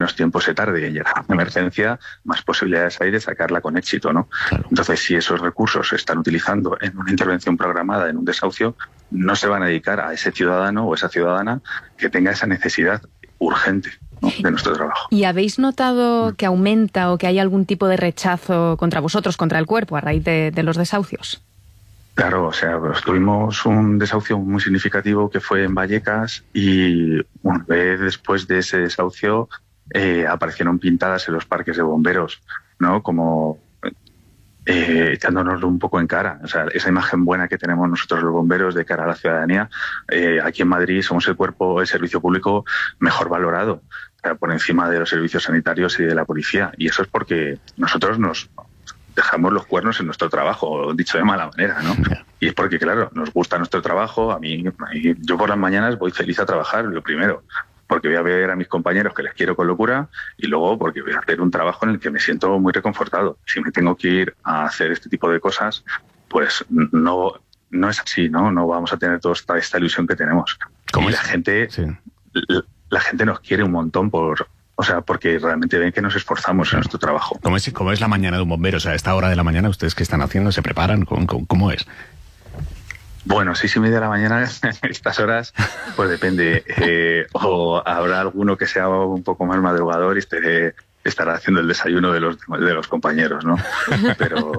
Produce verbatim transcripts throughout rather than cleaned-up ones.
menos tiempo se tarde en llegar a una emergencia, más posibilidades hay de sacarla con éxito, ¿no? Claro. Entonces, si esos recursos se están utilizando en una intervención programada, en un desahucio, no se van a dedicar a ese ciudadano o esa ciudadana que tenga esa necesidad urgente, ¿no?, de nuestro trabajo. ¿Y habéis notado que aumenta o que hay algún tipo de rechazo contra vosotros, contra el cuerpo, a raíz de, de los desahucios? Claro, o sea, pues, tuvimos un desahucio muy significativo que fue en Vallecas y una vez después de ese desahucio eh, aparecieron pintadas en los parques de bomberos, ¿no?, como eh, echándonoslo un poco en cara. O sea, esa imagen buena que tenemos nosotros los bomberos de cara a la ciudadanía. Eh, aquí en Madrid somos el cuerpo, el servicio público mejor valorado, o sea, por encima de los servicios sanitarios y de la policía. Y eso es porque nosotros nos dejamos los cuernos en nuestro trabajo, dicho de mala manera, ¿no? Y es porque, claro, nos gusta nuestro trabajo. A mí, a mí yo por las mañanas voy feliz a trabajar, lo primero, porque voy a ver a mis compañeros que les quiero con locura, y luego porque voy a hacer un trabajo en el que me siento muy reconfortado. Si me tengo que ir a hacer este tipo de cosas, pues no, no es así, ¿no? No vamos a tener toda esta, esta ilusión que tenemos. ¿Cómo y es? la gente, Sí. la, la gente nos quiere un montón por... O sea, porque realmente ven que nos esforzamos en nuestro trabajo. ¿Cómo es, cómo es la mañana de un bombero? O sea, a esta hora de la mañana, ¿ustedes qué están haciendo? ¿Se preparan? ¿Cómo, cómo, cómo es? Bueno, seis y media de la mañana, estas horas, pues depende. Eh, o habrá alguno que sea un poco más madrugador y esté, estará haciendo el desayuno de los, de los compañeros, ¿no? Pero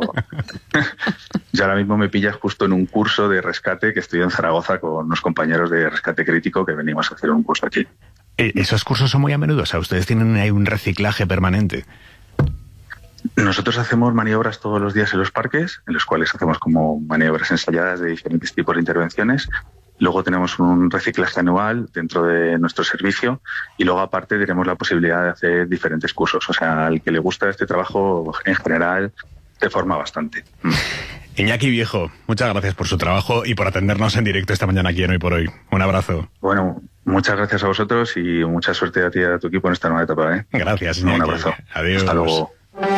yo ahora mismo me pillas justo en un curso de rescate que estoy en Zaragoza con unos compañeros de rescate crítico que venimos a hacer un curso aquí. ¿Esos cursos son muy a menudo? O sea, ¿ustedes tienen ahí un reciclaje permanente? Nosotros hacemos maniobras todos los días en los parques, en los cuales hacemos como maniobras ensayadas de diferentes tipos de intervenciones. Luego tenemos un reciclaje anual dentro de nuestro servicio y luego aparte tenemos la posibilidad de hacer diferentes cursos. O sea, al que le gusta este trabajo en general te forma bastante. Iñaki Viejo, muchas gracias por su trabajo y por atendernos en directo esta mañana aquí en Hoy por Hoy. Un abrazo. Bueno, muchas gracias a vosotros y mucha suerte a ti y a tu equipo en esta nueva etapa, ¿eh? Gracias, Iñaki. Un abrazo. Adiós. Hasta luego.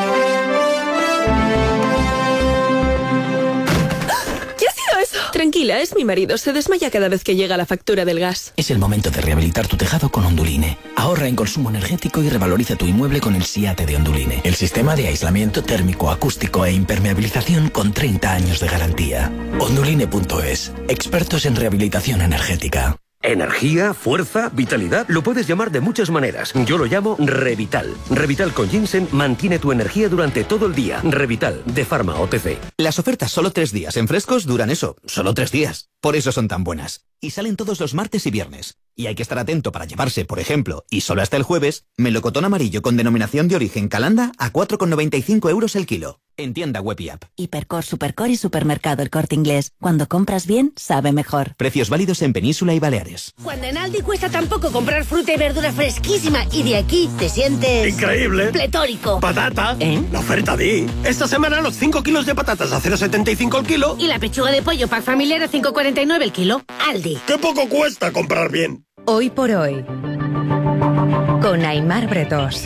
Tranquila, es mi marido. Se desmaya cada vez que llega la factura del gas. Es el momento de rehabilitar tu tejado con Onduline. Ahorra en consumo energético y revaloriza tu inmueble con el SIATE de Onduline. El sistema de aislamiento térmico, acústico e impermeabilización con treinta años de garantía. Onduline punto es. Expertos en rehabilitación energética. Energía, fuerza, vitalidad, lo puedes llamar de muchas maneras. Yo lo llamo Revital. Revital con ginseng mantiene tu energía durante todo el día. Revital, de Pharma O T C. Las ofertas solo tres días en frescos duran eso, solo tres días. Por eso son tan buenas. Y salen todos los martes y viernes. Y hay que estar atento para llevarse, por ejemplo, y solo hasta el jueves, melocotón amarillo con denominación de origen Calanda a cuatro con noventa y cinco euros el kilo. En tienda web y app. Hipercor, Supercor y Supermercado El Corte Inglés. Cuando compras bien, sabe mejor. Precios válidos en Península y Baleares. Cuando en Aldi cuesta tan poco comprar fruta y verdura fresquísima y de aquí te sientes... ¡increíble! ¡Pletórico! ¡Patata! ¿Eh? La oferta di. Esta semana los cinco kilos de patatas a cero coma setenta y cinco el kilo. Y la pechuga de pollo pack familiar a cinco con cuarenta y nueve el kilo. Aldi. ¡Qué poco cuesta comprar bien! Hoy por Hoy, con Aimar Bretós.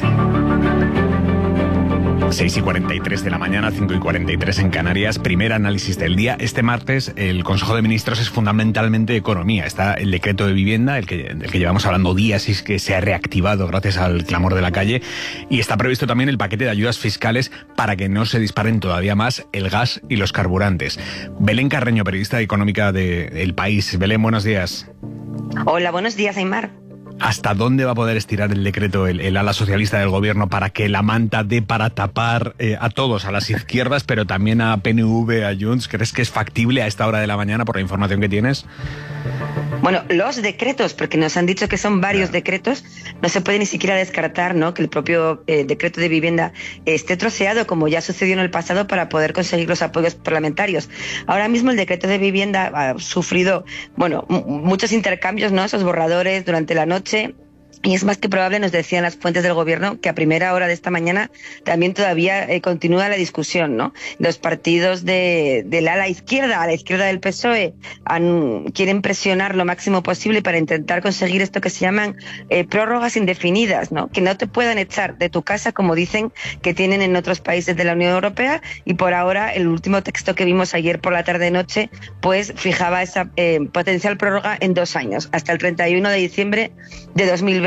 seis y cuarenta y tres de la mañana, cinco y cuarenta y tres en Canarias. Primer análisis del día. Este martes el Consejo de Ministros es fundamentalmente economía. Está el decreto de vivienda, el que, del que llevamos hablando días y es que se ha reactivado gracias al clamor de la calle. Y está previsto también el paquete de ayudas fiscales para que no se disparen todavía más el gas y los carburantes. Belén Carreño, periodista económica de El País. Belén, buenos días. Hola, buenos días, Aimar. ¿Hasta dónde va a poder estirar el decreto el, el ala socialista del gobierno para que la manta dé para tapar eh, a todos, a las izquierdas, pero también a P N V, a Junts? ¿Crees que es factible a esta hora de la mañana por la información que tienes? Bueno, los decretos, porque nos han dicho que son varios decretos, no se puede ni siquiera descartar, ¿no?, que el propio eh, decreto de vivienda esté troceado, como ya sucedió en el pasado, para poder conseguir los apoyos parlamentarios. Ahora mismo el decreto de vivienda ha sufrido, bueno, m- muchos intercambios, ¿no?, esos borradores durante la noche. Y es más que probable, nos decían las fuentes del gobierno, que a primera hora de esta mañana también todavía eh, continúa la discusión, ¿no? Los partidos de, de la ala izquierda, a la izquierda del P S O E, han, quieren presionar lo máximo posible para intentar conseguir esto que se llaman eh, prórrogas indefinidas, ¿no? Que no te puedan echar de tu casa, como dicen que tienen en otros países de la Unión Europea. Y por ahora, el último texto que vimos ayer por la tarde-noche, pues fijaba esa eh, potencial prórroga en dos años, hasta el treinta y uno de diciembre de dos mil veintiuno.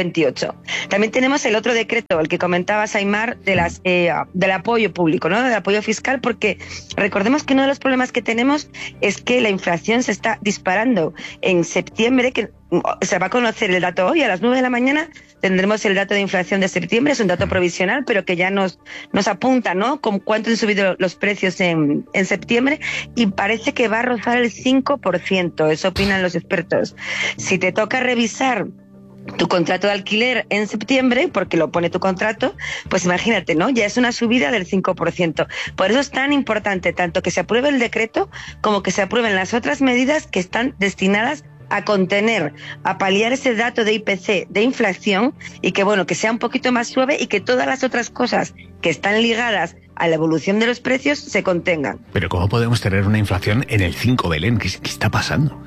veintiocho. También tenemos el otro decreto, el que comentabas, Aimar, de las, eh, del apoyo público, ¿no? Del apoyo fiscal, porque recordemos que uno de los problemas que tenemos es que la inflación se está disparando. En septiembre, que se va a conocer el dato hoy, a las nueve de la mañana tendremos el dato de inflación de septiembre, es un dato provisional, pero que ya nos, nos apunta, ¿no?, con cuánto han subido los precios en, en septiembre, y parece que va a rozar el cinco por ciento, eso opinan los expertos. Si te toca revisar tu contrato de alquiler en septiembre, porque lo pone tu contrato, pues imagínate, ¿no? Ya es una subida del cinco por ciento. Por eso es tan importante tanto que se apruebe el decreto como que se aprueben las otras medidas que están destinadas a contener, a paliar ese dato de I P C, de inflación, y que, bueno, que sea un poquito más suave y que todas las otras cosas que están ligadas a la evolución de los precios se contengan. Pero ¿cómo podemos tener una inflación en el cinco, Belén? ¿Qué, qué está pasando?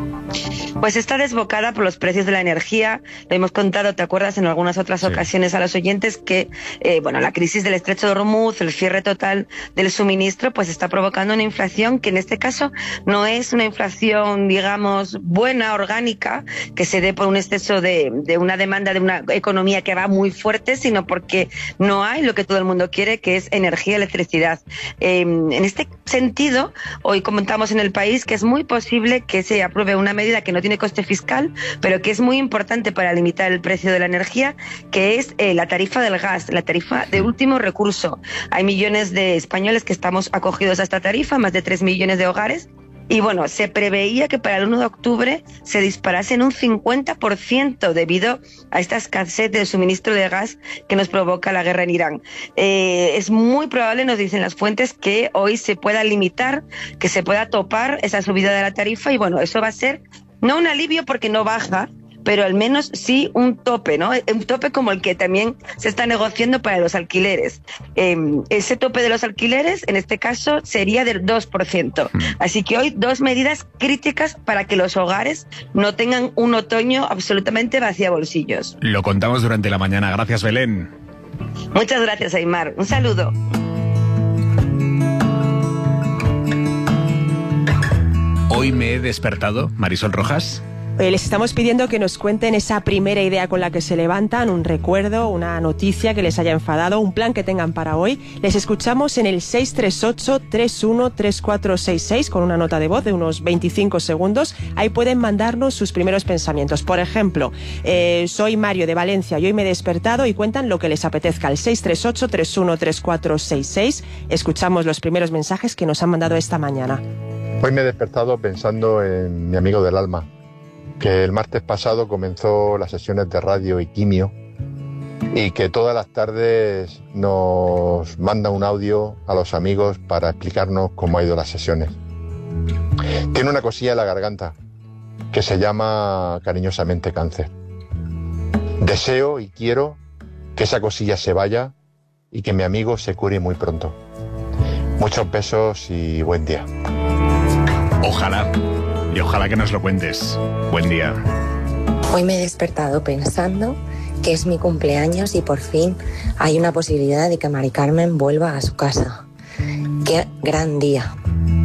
Pues está desbocada por los precios de la energía. Lo hemos contado, ¿te acuerdas?, en algunas otras sí. ocasiones a los oyentes que, eh, bueno, la crisis del Estrecho de Hormuz, el cierre total del suministro, pues está provocando una inflación que en este caso no es una inflación, digamos, buena, orgánica, que se dé por un exceso de, de una demanda de una economía que va muy fuerte, sino porque no hay lo que todo el mundo quiere, que es energía, electricidad. Eh, en este sentido, hoy comentamos en El País que es muy posible que se apruebe una medida que no tiene coste fiscal, pero que es muy importante para limitar el precio de la energía, que es eh, la tarifa del gas, la tarifa de último recurso. Hay millones de españoles que estamos acogidos a esta tarifa, más de tres millones de hogares, y bueno, se preveía que para el uno de octubre se disparase en un cincuenta por ciento debido a esta escasez de suministro de gas que nos provoca la guerra en Irán. Eh, es muy probable, nos dicen las fuentes, que hoy se pueda limitar, que se pueda topar esa subida de la tarifa, y bueno, eso va a ser no un alivio porque no baja, pero al menos sí un tope, ¿no? Un tope como el que también se está negociando para los alquileres. Eh, ese tope de los alquileres, en este caso, sería del dos por ciento. Así que hoy dos medidas críticas para que los hogares no tengan un otoño absolutamente vacía bolsillos. Lo contamos durante la mañana. Gracias, Belén. Muchas gracias, Aimar. Un saludo. Hoy me he despertado, Marisol Rojas. Eh, les estamos pidiendo que nos cuenten esa primera idea con la que se levantan, un recuerdo, una noticia que les haya enfadado, un plan que tengan para hoy. Les escuchamos en el seis tres ocho, tres uno tres cuatro seis seis con una nota de voz de unos veinticinco segundos. Ahí pueden mandarnos sus primeros pensamientos. Por ejemplo, eh, soy Mario de Valencia y hoy me he despertado, y cuentan lo que les apetezca. El seis tres ocho, tres uno tres cuatro seis seis. Escuchamos los primeros mensajes que nos han mandado esta mañana. Hoy me he despertado pensando en mi amigo del alma, que el martes pasado comenzó las sesiones de radio y quimio, y que todas las tardes nos manda un audio a los amigos para explicarnos cómo ha ido las sesiones. Tiene una cosilla en la garganta que se llama cariñosamente cáncer. Deseo y quiero que esa cosilla se vaya y que mi amigo se cure muy pronto. Muchos besos y buen día. Ojalá, y ojalá que nos lo cuentes. Buen día. Hoy me he despertado pensando que es mi cumpleaños y por fin hay una posibilidad de que Mari Carmen vuelva a su casa. ¡Qué gran día!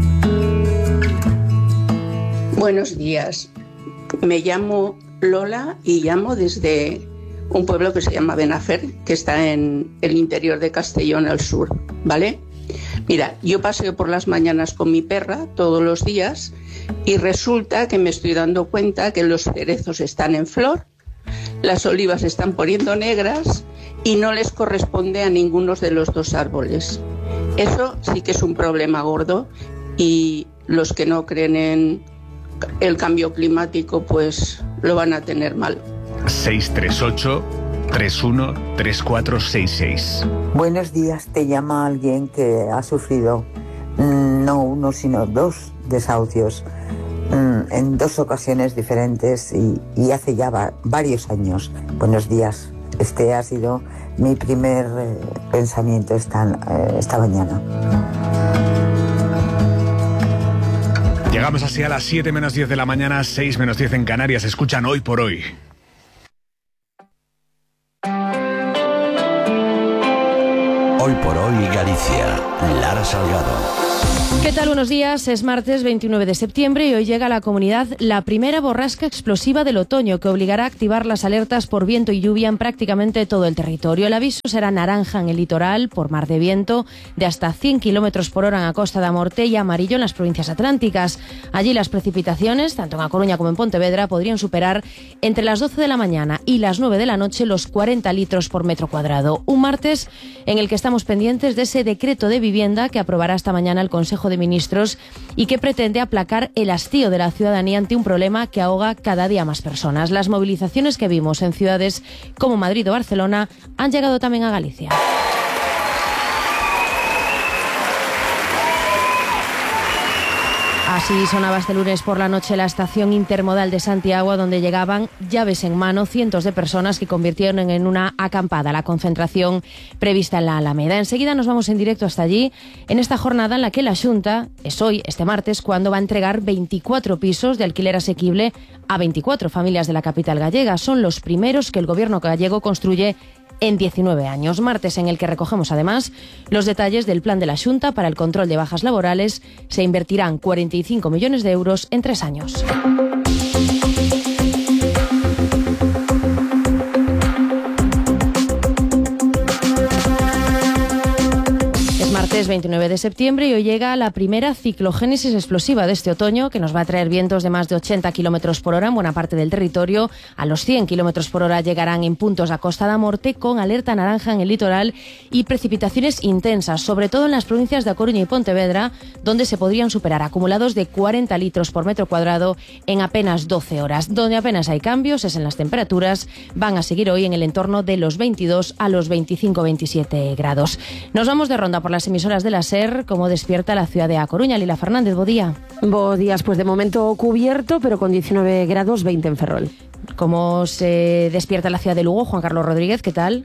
Buenos días. Me llamo Lola y llamo desde un pueblo que se llama Benafer, que está en el interior de Castellón al sur, ¿vale? Mira, yo paseo por las mañanas con mi perra todos los días y resulta que me estoy dando cuenta que los cerezos están en flor, las olivas se están poniendo negras y no les corresponde a ninguno de los dos árboles. Eso sí que es un problema gordo, y los que no creen en el cambio climático pues lo van a tener mal. seis tres ocho, tres uno tres cuatro seis seis. Buenos días, te llama alguien que ha sufrido mmm, no uno sino dos desahucios mmm, en dos ocasiones diferentes y, y hace ya va, varios años. Buenos días, este ha sido mi primer eh, pensamiento esta, eh, esta mañana. Llegamos así a las siete menos diez de la mañana, seis menos diez en Canarias. Escuchan Hoy por Hoy. Hoy por hoy Galicia. Lara Salgado. ¿Qué tal? Buenos días. Es martes veintinueve de septiembre y hoy llega a la comunidad la primera borrasca explosiva del otoño que obligará a activar las alertas por viento y lluvia en prácticamente todo el territorio. El aviso será naranja en el litoral por mar de viento de hasta cien kilómetros por hora en la Costa da Morte y amarillo en las provincias atlánticas. Allí las precipitaciones, tanto en A Coruña como en Pontevedra, podrían superar entre las doce de la mañana y las nueve de la noche los cuarenta litros por metro cuadrado. Un martes en el que estamos pendientes de ese decreto de vivienda que aprobará esta mañana el Consejo de Ministros y que pretende aplacar el hastío de la ciudadanía ante un problema que ahoga cada día más personas. Las movilizaciones que vimos en ciudades como Madrid o Barcelona han llegado también a Galicia. Así sonaba este lunes por la noche la estación intermodal de Santiago, donde llegaban llaves en mano cientos de personas que convirtieron en una acampada la concentración prevista en la Alameda. Enseguida nos vamos en directo hasta allí, en esta jornada en la que la Xunta, es hoy, este martes, cuando va a entregar veinticuatro pisos de alquiler asequible a veinticuatro familias de la capital gallega. Son los primeros que el gobierno gallego construye en diecinueve años. Martes en el que recogemos además los detalles del plan de la Xunta para el control de bajas laborales. Se invertirán cuarenta y cinco millones de euros en tres años. Martes veintinueve de septiembre y hoy llega la primera ciclogénesis explosiva de este otoño que nos va a traer vientos de más de ochenta kilómetros por hora en buena parte del territorio. A los cien kilómetros por hora llegarán en puntos a Costa da Morte con alerta naranja en el litoral y precipitaciones intensas, sobre todo en las provincias de A Coruña y Pontevedra, donde se podrían superar acumulados de cuarenta litros por metro cuadrado en apenas doce horas. Donde apenas hay cambios es en las temperaturas. Van a seguir hoy en el entorno de los veintidós a los veinticinco veintisiete grados. Nos vamos de ronda por las emisoras de la SER, como despierta la ciudad de A Coruña. Lila Fernández, bo día. Bo días, pues de momento cubierto, pero con diecinueve grados, veinte en Ferrol. ¿Cómo se despierta la ciudad de Lugo? Juan Carlos Rodríguez, ¿qué tal?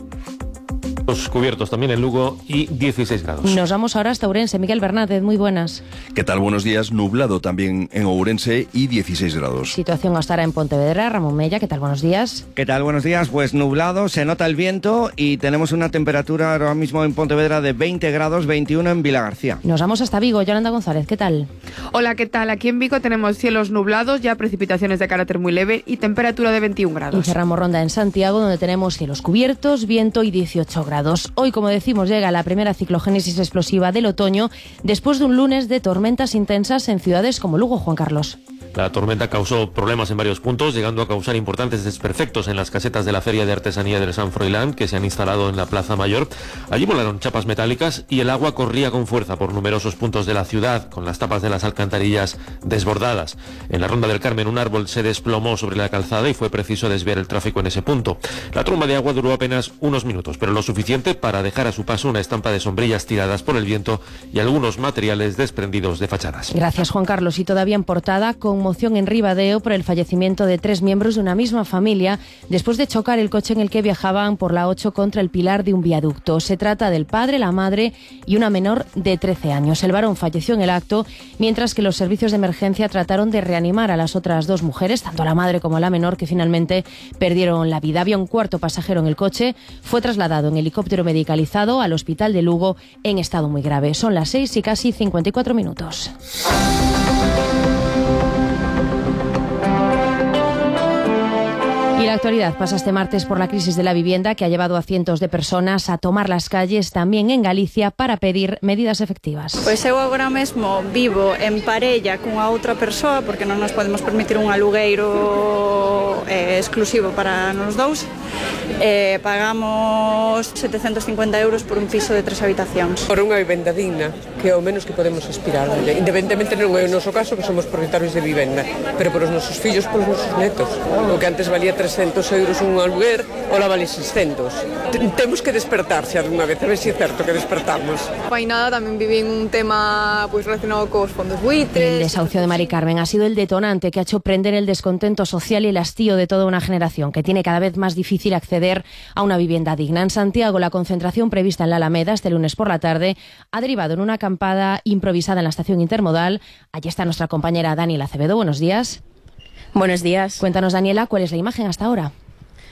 Los cubiertos también en Lugo y dieciséis grados. Nos vamos ahora hasta Ourense. Miguel Bernández, muy buenas. ¿Qué tal? Buenos días. Nublado también en Ourense y dieciséis grados. Situación hasta ahora en Pontevedra. Ramón Mella, ¿qué tal? Buenos días. ¿Qué tal? Buenos días. Pues nublado, se nota el viento y tenemos una temperatura ahora mismo en Pontevedra de veinte grados, veintiuno en Vilagarcía. Nos vamos hasta Vigo. Yolanda González, ¿qué tal? Hola, ¿qué tal? Aquí en Vigo tenemos cielos nublados, ya precipitaciones de carácter muy leve y temperatura de veintiún grados. Y cerramos ronda en Santiago, donde tenemos cielos cubiertos, viento y dieciocho grados. Hoy, como decimos, llega la primera ciclogénesis explosiva del otoño después de un lunes de tormentas intensas en ciudades como Lugo. Juan Carlos. La tormenta causó problemas en varios puntos, llegando a causar importantes desperfectos en las casetas de la Feria de Artesanía del San Froilán, que se han instalado en la Plaza Mayor. Allí volaron chapas metálicas y el agua corría con fuerza por numerosos puntos de la ciudad, con las tapas de las alcantarillas desbordadas. En la Ronda del Carmen, un árbol se desplomó sobre la calzada y fue preciso desviar el tráfico en ese punto. La tromba de agua duró apenas unos minutos, pero lo suficiente para dejar a su paso una estampa de sombrillas tiradas por el viento y algunos materiales desprendidos de fachadas. Gracias, Juan Carlos. Y todavía en portada, conmoción en Ribadeo por el fallecimiento de tres miembros de una misma familia después de chocar el coche en el que viajaban por la ocho contra el pilar de un viaducto. Se trata del padre, la madre y una menor de trece años. El varón falleció en el acto, mientras que los servicios de emergencia trataron de reanimar a las otras dos mujeres, tanto a la madre como a la menor, que finalmente perdieron la vida. Había un cuarto pasajero en el coche. Fue trasladado en helicóptero medicalizado al hospital de Lugo en estado muy grave. Son las seis y casi cincuenta y cuatro minutos. Y la actualidad pasa este martes por la crisis de la vivienda que ha llevado a cientos de personas a tomar las calles también en Galicia para pedir medidas efectivas. Pois eu agora mesmo vivo en parella cunha outra persoa porque non nos podemos permitir un alugueiro eh, exclusivo para nos dous. Eh, pagamos setecientos cincuenta euros por un piso de tres habitacións. Por unha vivenda digna, que é o menos que podemos aspirar. Independentemente non é o noso caso, que somos propietarios de vivenda, pero por os nosos fillos, por os nosos netos. O que antes valía trescentos euros un aluguer, ahora vale seiscentos. Temos que despertar xa dunha vez, a ver se é certo que despertamos. Pai nada, tamén vivín un tema pues, relacionado cos fondos buitres. El desahucio de Mari Carmen ha sido el detonante que ha hecho prender el descontento social y el hastío de toda una generación que tiene cada vez más difícil acceder a una vivienda digna. En Santiago, la concentración prevista en la Alameda este lunes por la tarde ha derivado en una acampada improvisada en la estación intermodal. Allí está nuestra compañera Daniela Acevedo. Buenos días. Buenos días. Cuéntanos, Daniela, ¿cuál es la imagen hasta ahora?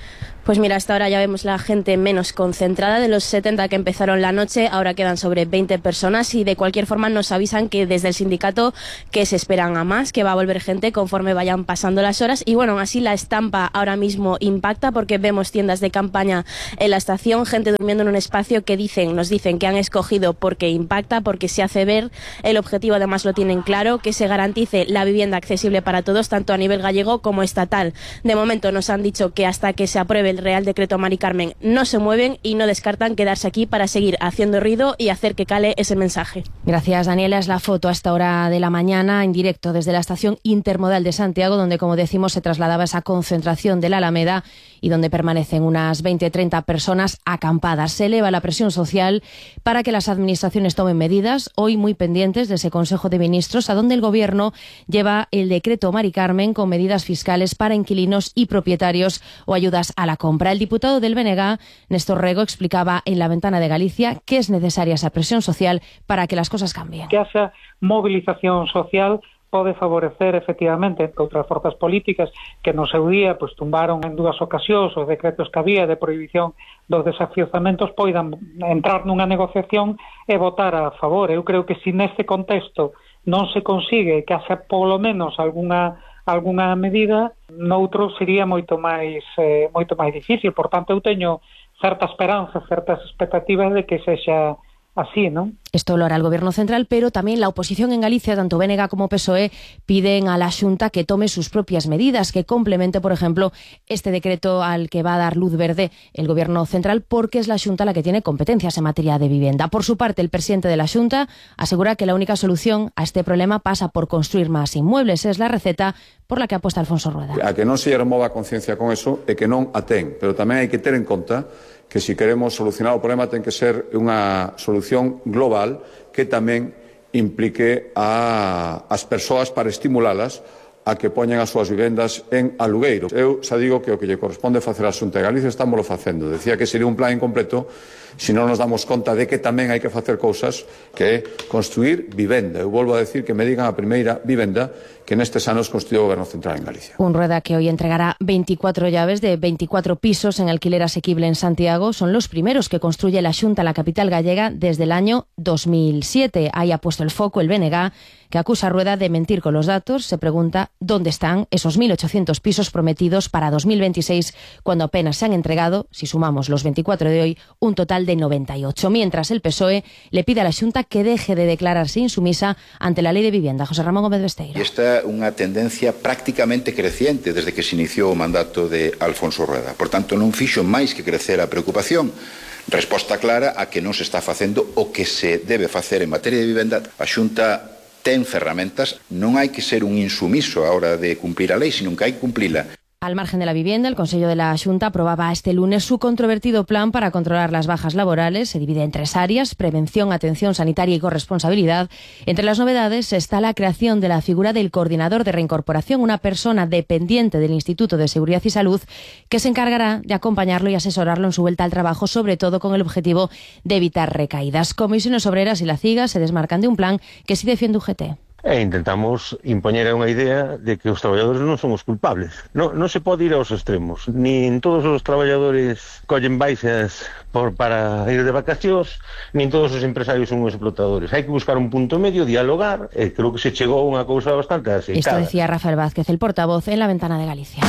Pues mira, hasta ahora ya vemos la gente menos concentrada. De los setenta que empezaron la noche, ahora quedan sobre veinte personas y de cualquier forma nos avisan que desde el sindicato que se esperan a más, que va a volver gente conforme vayan pasando las horas. Y bueno, así la estampa ahora mismo impacta porque vemos tiendas de campaña en la estación, gente durmiendo en un espacio que dicen, nos dicen que han escogido porque impacta, porque se hace ver. El objetivo además lo tienen claro, que se garantice la vivienda accesible para todos, tanto a nivel gallego como estatal. De momento nos han dicho que hasta que se apruebe el Real Decreto Mari Carmen no se mueven y no descartan quedarse aquí para seguir haciendo ruido y hacer que cale ese mensaje. Gracias, Daniela. Es la foto a esta hora de la mañana en directo desde la estación intermodal de Santiago, donde, como decimos, se trasladaba esa concentración de la Alameda y donde permanecen unas veinte a treinta personas acampadas. Se eleva la presión social para que las administraciones tomen medidas, hoy muy pendientes de ese Consejo de Ministros, a donde el Gobierno lleva el decreto Mari Carmen con medidas fiscales para inquilinos y propietarios o ayudas a la compra. El diputado del B N G, Néstor Rego, explicaba en La Ventana de Galicia que es necesaria esa presión social para que las cosas cambien. Que esa movilización social pode favorecer efectivamente que outras forzas políticas que no seu día pues, tumbaron en dúas ocasións os decretos que había de prohibición dos desafiuzamentos poidan entrar nunha negociación e votar a favor. Eu creo que se neste contexto non se consigue que haxa polo menos algunha algunha medida, noutro sería moito máis eh, moito máis difícil. Por tanto, eu teño certa esperanza, certas expectativas de que sexa así, ¿no? Esto lo hará el Gobierno central, pero también la oposición en Galicia, tanto B N G como P S O E, piden a la Xunta que tome sus propias medidas, que complemente, por ejemplo, este decreto al que va a dar luz verde el Gobierno central, porque es la Xunta la que tiene competencias en materia de vivienda. Por su parte, el presidente de la Xunta asegura que la única solución a este problema pasa por construir más inmuebles. Es la receta por la que apuesta Alfonso Rueda. A que non se remova a conciencia con eso e que non a ten, pero tamén hai que ter en conta que se queremos solucionar o problema ten que ser unha solución global que tamén implique a, as persoas para estimulalas a que poñan as súas vivendas en alugueiro. Eu xa digo que o que lle corresponde facer a Xunta de Galicia estámoslo facendo. Decía que sería un plan incompleto se non nos damos conta de que tamén hai que facer cousas que é construir vivenda. Eu volvo a decir que me digan a primeira vivenda que nestes anos construyó el Gobierno central en Galicia. Un Rueda que hoy entregará veinticuatro llaves de veinticuatro pisos en alquiler asequible en Santiago. Son los primeros que construye la Xunta, la capital gallega, desde el año dos mil siete. Ahí ha puesto el foco el B N G, que acusa a Rueda de mentir con los datos. Se pregunta dónde están esos mil ochocientos pisos prometidos para dos mil veintiséis, cuando apenas se han entregado, si sumamos los veinticuatro de hoy, un total de noventa y ocho. Mientras el P S O E le pide a la Xunta que deje de declararse insumisa ante la ley de vivienda. José Ramón Gómez Besteiro. Y esta unha tendencia prácticamente creciente desde que se iniciou o mandato de Alfonso Rueda. Por tanto, non fixo máis que crecer a preocupación. Resposta clara a que non se está facendo o que se debe facer en materia de vivenda. A Xunta ten ferramentas, non hai que ser un insumiso a hora de cumplir a lei, sino que hai que cumplila. Al margen de la vivienda, el Consejo de la Xunta aprobaba este lunes su controvertido plan para controlar las bajas laborales. Se divide en tres áreas: prevención, atención sanitaria y corresponsabilidad. Entre las novedades está la creación de la figura del coordinador de reincorporación, una persona dependiente del Instituto de Seguridad y Salud que se encargará de acompañarlo y asesorarlo en su vuelta al trabajo, sobre todo con el objetivo de evitar recaídas. Comisiones Obreras y la CIGA se desmarcan de un plan que sí defiende U G T. E intentamos impoñer unha idea de que os traballadores non son os culpables. Non, non se pode ir aos extremos. Nin todos os traballadores collen baixas por, para ir de vacacións, nin todos os empresarios son os explotadores. Hai que buscar un punto medio, dialogar, e creo que se chegou a unha cousa bastante aceitada. Esto decía Rafael Vázquez, el portavoz, en La Ventana de Galicia.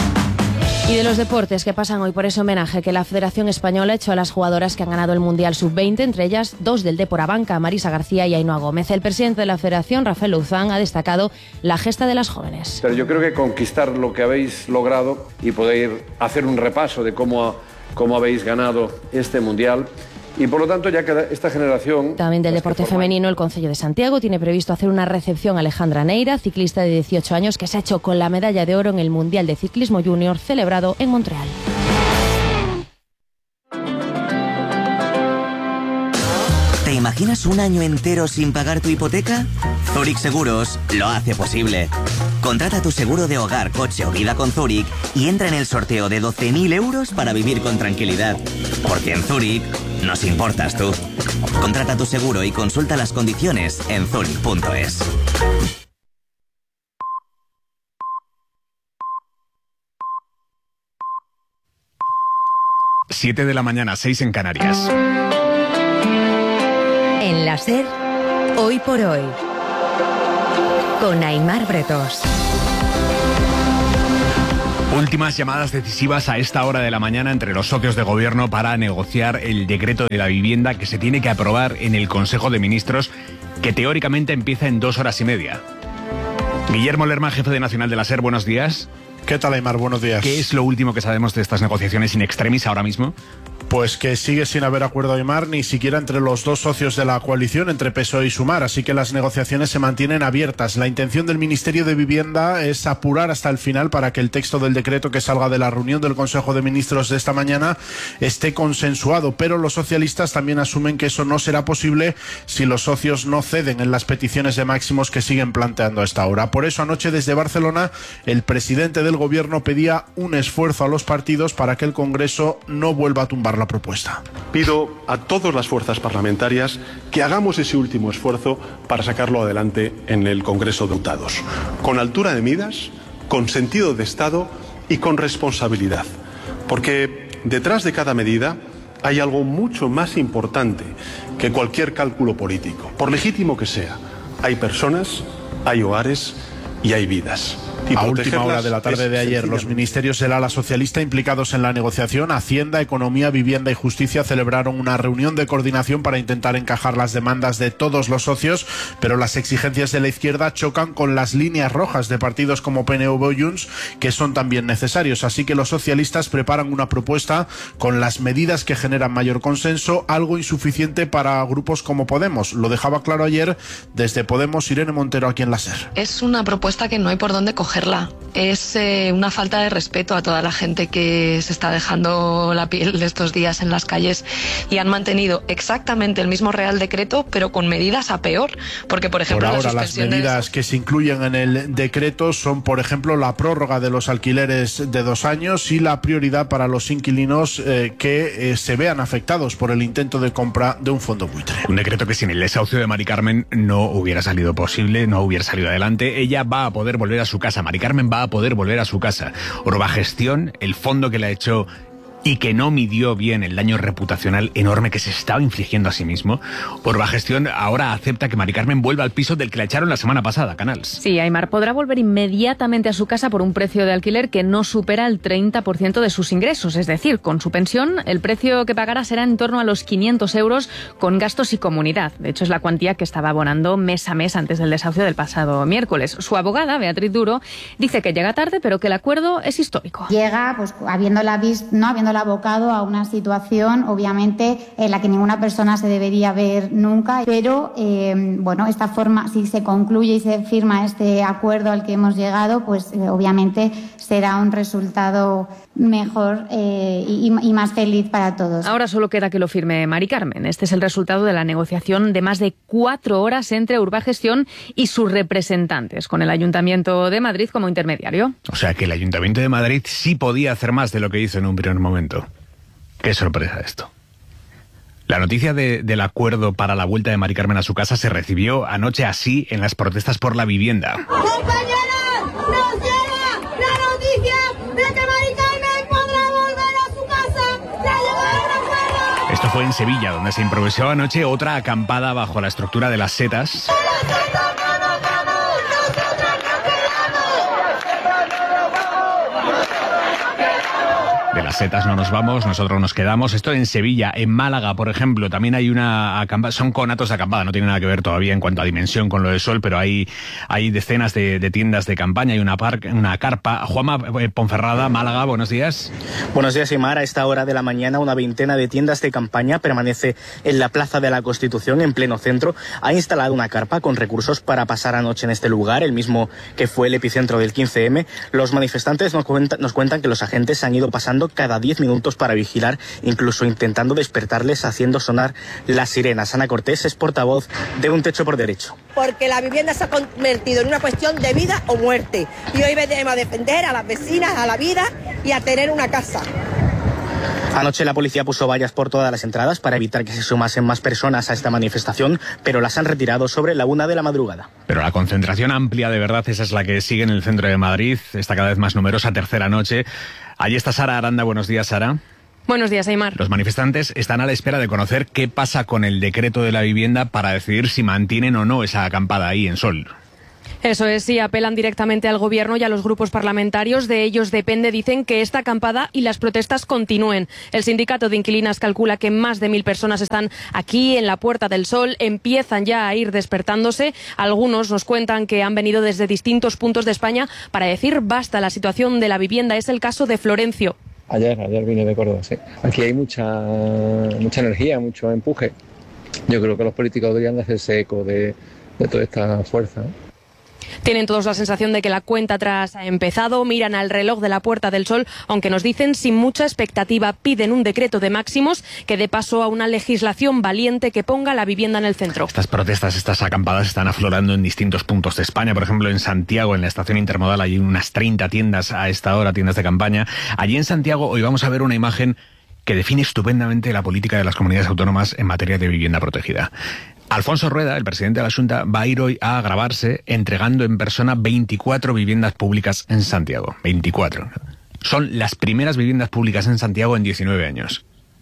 Y de los deportes que pasan hoy por ese homenaje que la Federación Española ha hecho a las jugadoras que han ganado el Mundial sub veinte, entre ellas dos del Depor Abanca, Marisa García y Ainhoa Gómez. El presidente de la Federación, Rafael Louzán, ha destacado la gesta de las jóvenes. Pero yo creo que conquistar lo que habéis logrado y poder hacer un repaso de cómo, cómo habéis ganado este Mundial. Y por lo tanto ya queda esta generación... También del deporte femenino, el Concello de Santiago tiene previsto hacer una recepción a Alejandra Neira, ciclista de dieciocho años que se ha hecho con la medalla de oro en el Mundial de Ciclismo Junior celebrado en Montreal. ¿Te imaginas un año entero sin pagar tu hipoteca? Zurich Seguros lo hace posible. Contrata tu seguro de hogar, coche o vida con Zurich y entra en el sorteo de doce mil euros para vivir con tranquilidad. Porque en Zurich nos importas tú. Contrata tu seguro y consulta las condiciones en zurich punto es. siete de la mañana, seis en Canarias. En la SER, hoy por hoy, con Aimar Bretos. Últimas llamadas decisivas a esta hora de la mañana entre los socios de gobierno para negociar el decreto de la vivienda que se tiene que aprobar en el Consejo de Ministros, que teóricamente empieza en dos horas y media. Guillermo Lerma, jefe de Nacional de la SER, buenos días. ¿Qué tal, Aimar? Buenos días. ¿Qué es lo último que sabemos de estas negociaciones in extremis ahora mismo? Pues que sigue sin haber acuerdo, Aimar, ni siquiera entre los dos socios de la coalición, entre P S O E y Sumar, así que las negociaciones se mantienen abiertas. La intención del Ministerio de Vivienda es apurar hasta el final para que el texto del decreto que salga de la reunión del Consejo de Ministros de esta mañana esté consensuado, pero los socialistas también asumen que eso no será posible si los socios no ceden en las peticiones de máximos que siguen planteando a esta hora. Por eso anoche desde Barcelona el presidente del Gobierno pedía un esfuerzo a los partidos para que el Congreso no vuelva a tumbar la propuesta. Pido a todas las fuerzas parlamentarias que hagamos ese último esfuerzo para sacarlo adelante en el Congreso de Diputados, con altura de miras, con sentido de Estado y con responsabilidad, porque detrás de cada medida hay algo mucho más importante que cualquier cálculo político, por legítimo que sea. Hay personas, hay hogares y hay vidas. A última hora de la tarde de ayer, los ministerios del ala socialista implicados en la negociación, Hacienda, Economía, Vivienda y Justicia, celebraron una reunión de coordinación para intentar encajar las demandas de todos los socios, pero las exigencias de la izquierda chocan con las líneas rojas de partidos como P N V o Junts, que son también necesarios. Así que los socialistas preparan una propuesta con las medidas que generan mayor consenso, algo insuficiente para grupos como Podemos. Lo dejaba claro ayer desde Podemos Irene Montero aquí en la SER. Es una propuesta que no hay por dónde coger. Es eh, una falta de respeto a toda la gente que se está dejando la piel de estos días en las calles y han mantenido exactamente el mismo Real Decreto, pero con medidas a peor, porque por ejemplo por ahora la las medidas de... que se incluyen en el decreto son, por ejemplo, la prórroga de los alquileres de dos años y la prioridad para los inquilinos eh, que eh, se vean afectados por el intento de compra de un fondo buitre. Un decreto que sin el desahucio de Mari Carmen no hubiera salido posible, no hubiera salido adelante. Ella va a poder volver a su casa. Mari Carmen va a poder volver a su casa. Urbagestión, el fondo que le ha hecho y que no midió bien el daño reputacional enorme que se estaba infligiendo a sí mismo. Urbagestión ahora acepta que Mari Carmen vuelva al piso del que la echaron la semana pasada, Canals. Sí, Aimar podrá volver inmediatamente a su casa por un precio de alquiler que no supera el treinta por ciento de sus ingresos. Es decir, con su pensión, el precio que pagará será en torno a los quinientos euros con gastos y comunidad. De hecho, es la cuantía que estaba abonando mes a mes antes del desahucio del pasado miércoles. Su abogada, Beatriz Duro, dice que llega tarde, pero que el acuerdo es histórico. Llega, pues, habiéndola visto, no habiendo abocado a una situación obviamente en la que ninguna persona se debería ver nunca, pero eh, bueno, esta forma, si se concluye y se firma este acuerdo al que hemos llegado, pues eh, obviamente será un resultado mejor eh, y, y más feliz para todos. Ahora solo queda que lo firme Mari Carmen. Este es el resultado de la negociación de más de cuatro horas entre Urbagestión y sus representantes, con el Ayuntamiento de Madrid como intermediario. O sea que el Ayuntamiento de Madrid sí podía hacer más de lo que hizo en un primer momento. Qué sorpresa esto. La noticia de, del acuerdo para la vuelta de Mari Carmen a su casa se recibió anoche así en las protestas por la vivienda. ¡Compañeras! ¡Nos llega la noticia de que Mari Carmen podrá volver a su casa! ¡Se ha llegado un acuerdo! Esto fue en Sevilla, donde se improvisó anoche otra acampada bajo la estructura de las setas. De las setas no nos vamos, nosotros nos quedamos. Esto en Sevilla. En Málaga, por ejemplo, también hay una acampada, son conatos de acampada, no tiene nada que ver todavía en cuanto a dimensión con lo de Sol, pero hay, hay decenas de, de tiendas de campaña, hay una, par, una carpa. Juanma Ponferrada, Málaga, buenos días. Buenos días, Aimar. A esta hora de la mañana una veintena de tiendas de campaña permanece en la Plaza de la Constitución, en pleno centro. Ha instalado una carpa con recursos para pasar anoche en este lugar, el mismo que fue el epicentro del quince eme. Los manifestantes nos, cuenta, nos cuentan que los agentes han ido pasando cada diez minutos para vigilar, incluso intentando despertarles haciendo sonar las sirenas. Ana Cortés es portavoz de Un Techo por Derecho. Porque la vivienda se ha convertido en una cuestión de vida o muerte. Y hoy venimos a defender a las vecinas, a la vida y a tener una casa. Anoche la policía puso vallas por todas las entradas para evitar que se sumasen más personas a esta manifestación, pero las han retirado sobre la una de la madrugada. Pero la concentración amplia de verdad, esa es la que sigue en el centro de Madrid, está cada vez más numerosa, tercera noche. Allí está Sara Aranda. Buenos días, Sara. Buenos días, Aymar. Los manifestantes están a la espera de conocer qué pasa con el decreto de la vivienda para decidir si mantienen o no esa acampada ahí en Sol. Eso es, sí, apelan directamente al Gobierno y a los grupos parlamentarios. De ellos depende, dicen, que esta acampada y las protestas continúen. El sindicato de inquilinas calcula que más de mil personas están aquí en la Puerta del Sol, empiezan ya a ir despertándose. Algunos nos cuentan que han venido desde distintos puntos de España para decir basta, la situación de la vivienda. Es el caso de Florencio. Ayer, ayer vine de Córdoba, sí. Aquí hay mucha, mucha energía, mucho empuje. Yo creo que los políticos deberían hacerse eco de, de toda esta fuerza, ¿no? Tienen todos la sensación de que la cuenta atrás ha empezado, miran al reloj de la Puerta del Sol, aunque nos dicen sin mucha expectativa, piden un decreto de máximos que dé paso a una legislación valiente que ponga la vivienda en el centro. Estas protestas, estas acampadas están aflorando en distintos puntos de España. Por ejemplo, en Santiago, en la estación intermodal, hay unas treinta tiendas a esta hora, tiendas de campaña. Allí en Santiago hoy vamos a ver una imagen que define estupendamente la política de las comunidades autónomas en materia de vivienda protegida. Alfonso Rueda, el presidente de la Xunta, va a ir hoy a grabarse entregando en persona veinticuatro viviendas públicas en Santiago. veinticuatro. Son las primeras viviendas públicas en Santiago en diecinueve años.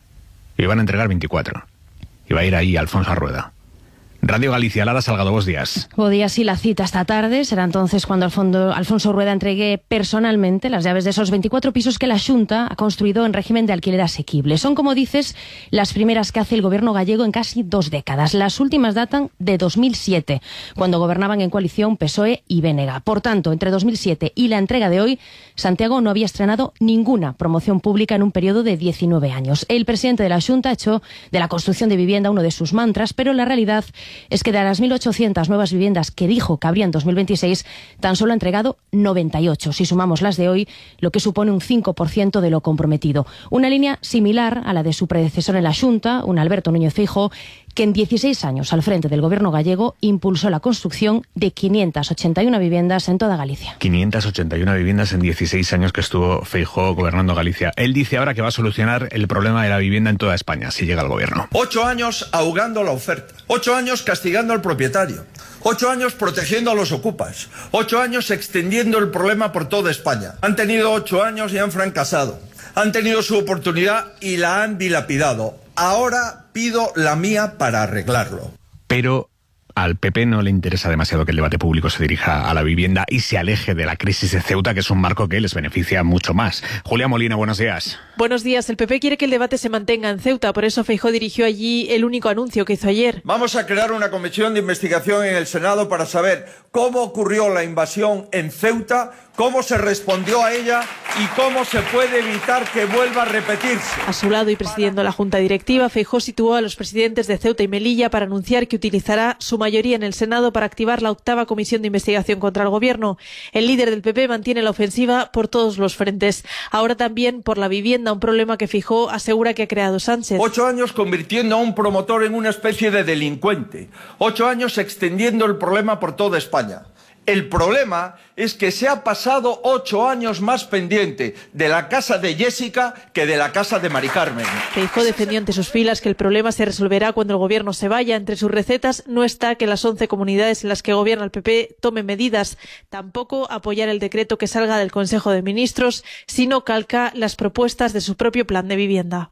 Y van a entregar veinticuatro. Y va a ir ahí Alfonso Rueda. Radio Galicia, Lara Salgado, buenos días. Buenos días, y la cita esta tarde será entonces cuando Alfonso Rueda entregue personalmente las llaves de esos veinticuatro pisos que la Xunta ha construido en régimen de alquiler asequible. Son, como dices, las primeras que hace el gobierno gallego en casi dos décadas. Las últimas datan de dos mil siete, cuando gobernaban en coalición P S O E y B N G. Por tanto, entre dos mil siete y la entrega de hoy, Santiago no había estrenado ninguna promoción pública en un periodo de diecinueve años. El presidente de la Xunta ha hecho de la construcción de vivienda uno de sus mantras, pero la realidad es que de las mil ochocientas nuevas viviendas que dijo que habría en dos mil veintiséis, tan solo ha entregado noventa y ocho, si sumamos las de hoy, lo que supone un cinco por ciento de lo comprometido. Una línea similar a la de su predecesor en la Xunta, un Alberto Núñez Feijóo, que en dieciséis años al frente del gobierno gallego impulsó la construcción de quinientas ochenta y una viviendas en toda Galicia. quinientas ochenta y una viviendas en dieciséis años que estuvo Feijóo gobernando Galicia. Él dice ahora que va a solucionar el problema de la vivienda en toda España, si llega al gobierno. Ocho años ahogando la oferta, ocho años castigando al propietario, ocho años protegiendo a los ocupas, ocho años extendiendo el problema por toda España. Han tenido ocho años y han fracasado. Han tenido su oportunidad y la han dilapidado. Ahora pido la mía para arreglarlo. Pero al P P no le interesa demasiado que el debate público se dirija a la vivienda y se aleje de la crisis de Ceuta, que es un marco que les beneficia mucho más. Julia Molina, buenos días. Buenos días. El P P quiere que el debate se mantenga en Ceuta, por eso Feijóo dirigió allí el único anuncio que hizo ayer. Vamos a crear una comisión de investigación en el Senado para saber cómo ocurrió la invasión en Ceuta, cómo se respondió a ella y cómo se puede evitar que vuelva a repetirse. A su lado y presidiendo la Junta Directiva, Feijóo situó a los presidentes de Ceuta y Melilla para anunciar que utilizará su mayoría en el Senado para activar la octava comisión de investigación contra el gobierno. El líder del P P mantiene la ofensiva por todos los frentes. Ahora también por la vivienda, un problema que Feijóo asegura que ha creado Sánchez. Ocho años convirtiendo a un promotor en una especie de delincuente. Ocho años extendiendo el problema por toda España. El problema es que se ha pasado ocho años más pendiente de la casa de Jessica que de la casa de Mari Carmen. Feijóo defendió ante sus filas que el problema se resolverá cuando el gobierno se vaya. Entre sus recetas no está que las once comunidades en las que gobierna el P P tomen medidas. Tampoco apoyar el decreto que salga del Consejo de Ministros, sino calca las propuestas de su propio plan de vivienda.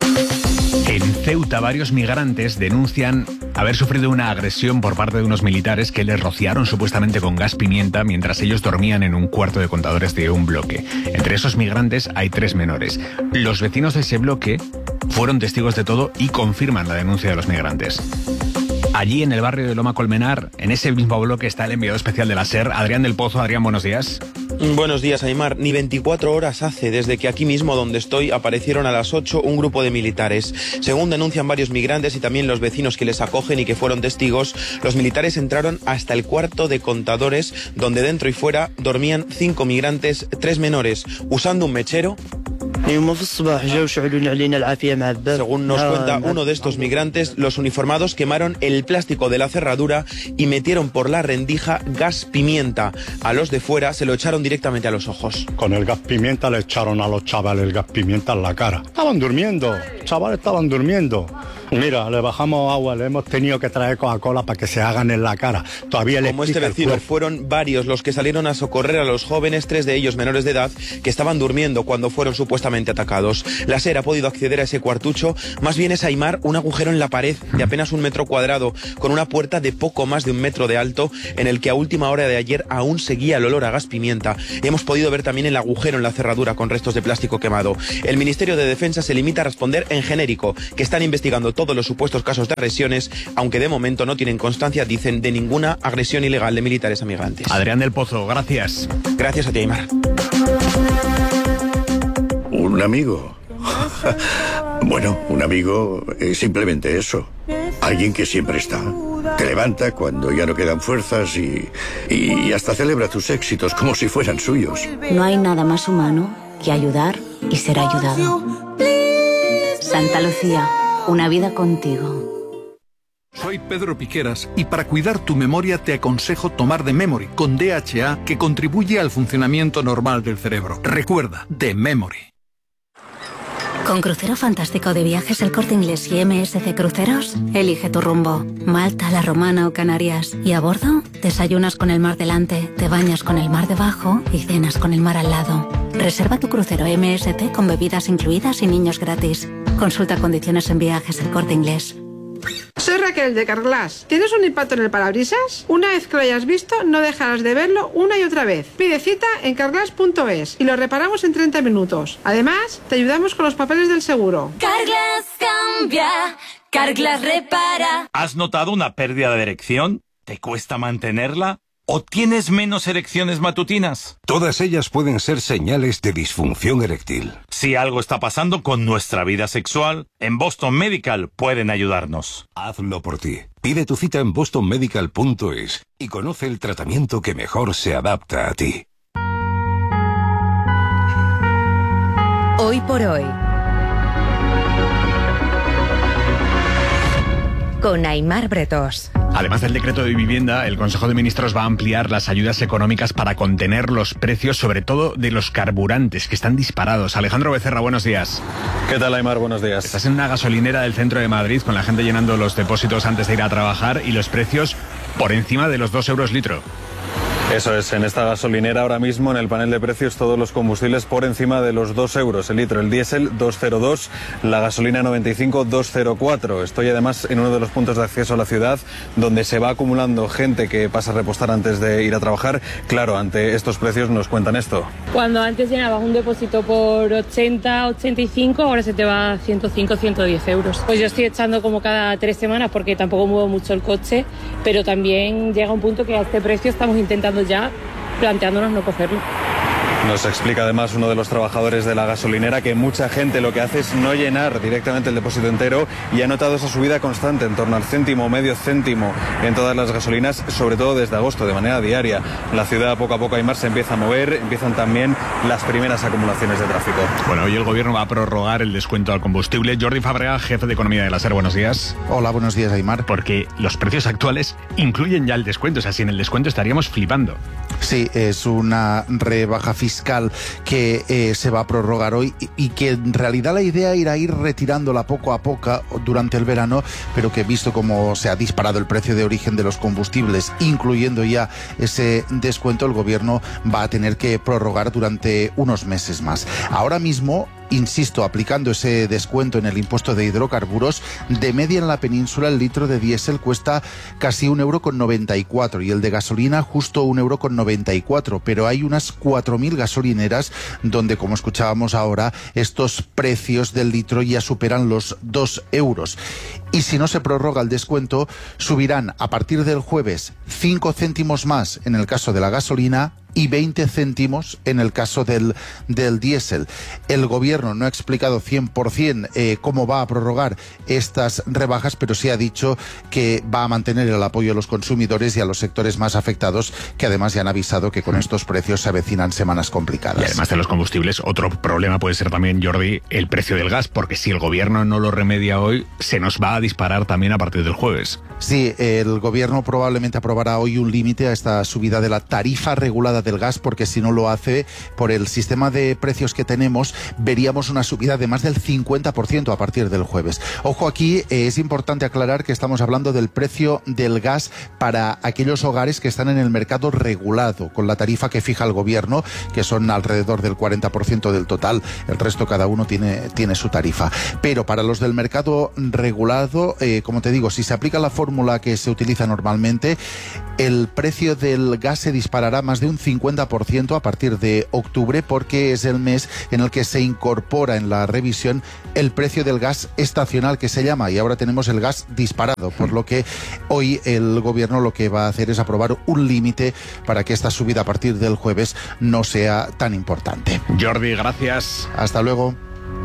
En Ceuta, varios migrantes denuncian haber sufrido una agresión por parte de unos militares que les rociaron supuestamente con gas pimienta mientras ellos dormían en un cuarto de contadores de un bloque. Entre esos migrantes hay tres menores. Los vecinos de ese bloque fueron testigos de todo y confirman la denuncia de los migrantes. Allí, en el barrio de Loma Colmenar, en ese mismo bloque, está el enviado especial de la SER, Adrián del Pozo. Adrián, buenos días. Buenos días, Aymar. Ni veinticuatro horas hace desde que aquí mismo donde estoy aparecieron a las ocho un grupo de militares. Según denuncian varios migrantes y también los vecinos que les acogen y que fueron testigos, los militares entraron hasta el cuarto de contadores donde dentro y fuera dormían cinco migrantes, tres menores, usando un mechero. Según nos cuenta uno de estos migrantes, los uniformados quemaron el plástico de la cerradura y metieron por la rendija gas pimienta. A los de fuera se lo echaron directamente a los ojos. Con el gas pimienta le echaron a los chavales el gas pimienta en la cara. Estaban durmiendo, chavales estaban durmiendo. Mira, le bajamos agua, le hemos tenido que traer Coca-Cola para que se hagan en la cara. Todavía le Como este vecino, fueron varios los que salieron a socorrer a los jóvenes, tres de ellos menores de edad, que estaban durmiendo cuando fueron supuestamente atacados. La SER ha podido acceder a ese cuartucho, más bien es, Aimar, un agujero en la pared de apenas un metro cuadrado, con una puerta de poco más de un metro de alto, en el que a última hora de ayer aún seguía el olor a gas pimienta. Hemos podido ver también el agujero en la cerradura con restos de plástico quemado. El Ministerio de Defensa se limita a responder en genérico, que están investigando todos los supuestos casos de agresiones, aunque de momento no tienen constancia, dicen, de ninguna agresión ilegal de militares a migrantes. Adrián del Pozo, gracias. Gracias a ti, Aimar. ¿Un amigo? Bueno, un amigo es simplemente eso. Alguien que siempre está. Te levanta cuando ya no quedan fuerzas y, y hasta celebra tus éxitos como si fueran suyos. No hay nada más humano que ayudar y ser ayudado. Santa Lucía, una vida contigo. Soy Pedro Piqueras y para cuidar tu memoria te aconsejo tomar The Memory con D H A, que contribuye al funcionamiento normal del cerebro. Recuerda, The Memory. Con Crucero Fantástico de Viajes El Corte Inglés y M S C Cruceros, elige tu rumbo. Malta, La Romana o Canarias. Y a bordo, desayunas con el mar delante, te bañas con el mar debajo y cenas con el mar al lado. Reserva tu crucero M S C con bebidas incluidas y niños gratis. Consulta condiciones en Viajes El Corte Inglés. Soy Raquel de Carglass. ¿Tienes un impacto en el parabrisas? Una vez que lo hayas visto, no dejarás de verlo una y otra vez. Pide cita en carglass punto es y lo reparamos en treinta minutos. Además, te ayudamos con los papeles del seguro. Carglass cambia, Carglass repara. ¿Has notado una pérdida de erección? ¿Te cuesta mantenerla? ¿O tienes menos erecciones matutinas? Todas ellas pueden ser señales de disfunción eréctil. Si algo está pasando con nuestra vida sexual, en Boston Medical pueden ayudarnos. Hazlo por ti. Pide tu cita en boston medical punto es y conoce el tratamiento que mejor se adapta a ti. Hoy por hoy. Con Aimar Bretos. Además del decreto de vivienda, el Consejo de Ministros va a ampliar las ayudas económicas para contener los precios, sobre todo de los carburantes, que están disparados. Alejandro Becerra, buenos días. ¿Qué tal, Aimar? Buenos días. Estás en una gasolinera del centro de Madrid con la gente llenando los depósitos antes de ir a trabajar y los precios por encima de los dos euros litro. Eso es, en esta gasolinera ahora mismo en el panel de precios todos los combustibles por encima de los dos euros el litro. El diésel dos cero dos, la gasolina noventa y cinco dos cero cuatro. Estoy además en uno de los puntos de acceso a la ciudad donde se va acumulando gente que pasa a repostar antes de ir a trabajar. Claro, ante estos precios nos cuentan esto. Cuando antes llenabas un depósito por ochenta, ochenta y cinco, ahora se te va a ciento cinco, ciento diez euros. Pues yo estoy echando como cada tres semanas porque tampoco muevo mucho el coche, pero también llega un punto que a este precio estamos intentando ya planteándonos no cogerlo. Nos explica además uno de los trabajadores de la gasolinera que mucha gente lo que hace es no llenar directamente el depósito entero y ha notado esa subida constante en torno al céntimo, medio céntimo en todas las gasolinas, sobre todo desde agosto, de manera diaria. La ciudad poco a poco, Aimar, se empieza a mover, empiezan también las primeras acumulaciones de tráfico. Bueno, hoy el gobierno va a prorrogar el descuento al combustible. Jordi Fàbrega, jefe de economía de la SER, buenos días. Hola, buenos días, Aimar. Porque los precios actuales incluyen ya el descuento, o sea, sin el descuento estaríamos flipando. Sí, es una rebaja fiscal que eh, se va a prorrogar hoy y, y que en realidad la idea era ir retirándola poco a poco durante el verano, pero que visto cómo se ha disparado el precio de origen de los combustibles, incluyendo ya ese descuento, el gobierno va a tener que prorrogar durante unos meses más. Ahora mismo, insisto, aplicando ese descuento en el impuesto de hidrocarburos, de media en la península el litro de diésel cuesta casi un euro con noventa y cuatro y el de gasolina justo un euro con noventa y cuatro, pero hay unas cuatro mil gasolineras donde, como escuchábamos ahora, estos precios del litro ya superan los dos euros. Y si no se prorroga el descuento, subirán a partir del jueves cinco céntimos más en el caso de la gasolina y veinte céntimos en el caso del, del diésel. El gobierno no ha explicado cien por ciento eh, cómo va a prorrogar estas rebajas, pero sí ha dicho que va a mantener el apoyo a los consumidores y a los sectores más afectados, que además ya han avisado que con estos precios se avecinan semanas complicadas. Y además de los combustibles, otro problema puede ser también, Jordi, el precio del gas, porque si el gobierno no lo remedia hoy, se nos va a disparar también a partir del jueves. Sí, el gobierno probablemente aprobará hoy un límite a esta subida de la tarifa regulada del gas, porque si no lo hace, por el sistema de precios que tenemos, veríamos una subida de más del cincuenta por ciento a partir del jueves. Ojo, aquí eh, es importante aclarar que estamos hablando del precio del gas para aquellos hogares que están en el mercado regulado, con la tarifa que fija el gobierno, que son alrededor del cuarenta por ciento del total. El resto cada uno tiene, tiene su tarifa. Pero para los del mercado regulado, eh, como te digo, si se aplica la fórmula que se utiliza normalmente, el precio del gas se disparará más de un cincuenta por ciento a partir de octubre, porque es el mes en el que se incorpora en la revisión el precio del gas estacional, que se llama, y ahora tenemos el gas disparado, por lo que hoy el gobierno lo que va a hacer es aprobar un límite para que esta subida a partir del jueves no sea tan importante. Jordi, gracias. Hasta luego.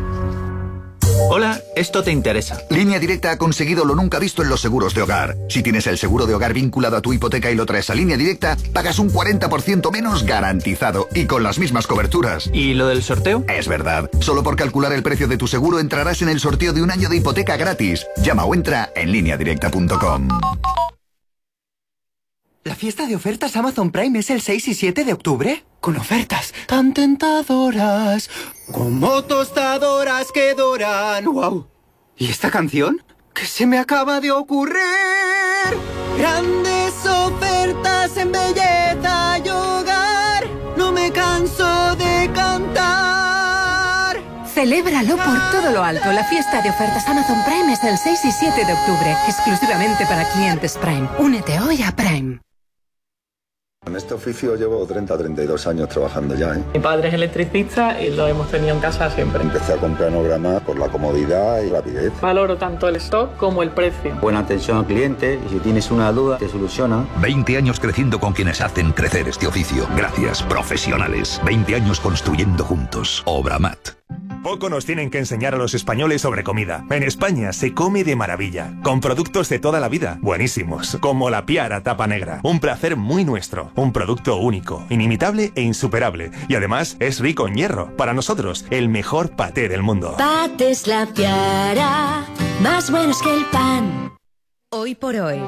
Hola, esto te interesa. Línea Directa ha conseguido lo nunca visto en los seguros de hogar. Si tienes el seguro de hogar vinculado a tu hipoteca y lo traes a Línea Directa, pagas un cuarenta por ciento menos garantizado y con las mismas coberturas. ¿Y lo del sorteo? Es verdad. Solo por calcular el precio de tu seguro entrarás en el sorteo de un año de hipoteca gratis. Llama o entra en línea directa punto com. ¿La fiesta de ofertas Amazon Prime es el seis y siete de octubre? Con ofertas tan tentadoras, como tostadoras que doran. ¡Wow! ¿Y esta canción? ¿Qué se me acaba de ocurrir? Grandes ofertas en belleza y hogar, no me canso de cantar. Celébralo por todo lo alto. La fiesta de ofertas Amazon Prime es el seis y siete de octubre, exclusivamente para clientes Prime. Únete hoy a Prime. En este oficio llevo treinta a treinta y dos años trabajando ya, ¿eh? Mi padre es electricista y lo hemos tenido en casa siempre. Empecé a comprar Enograma por la comodidad y rapidez. Valoro tanto el stock como el precio. Buena atención al cliente y si tienes una duda te soluciona. veinte años creciendo con quienes hacen crecer este oficio. Gracias, profesionales. veinte años construyendo juntos. Obramat. Poco nos tienen que enseñar a los españoles sobre comida. En España se come de maravilla, con productos de toda la vida, buenísimos, como la Piara Tapa Negra. Un placer muy nuestro, un producto único, inimitable e insuperable. Y además es rico en hierro. Para nosotros, el mejor paté del mundo. Patés La Piara, más buenos que el pan. Hoy por hoy,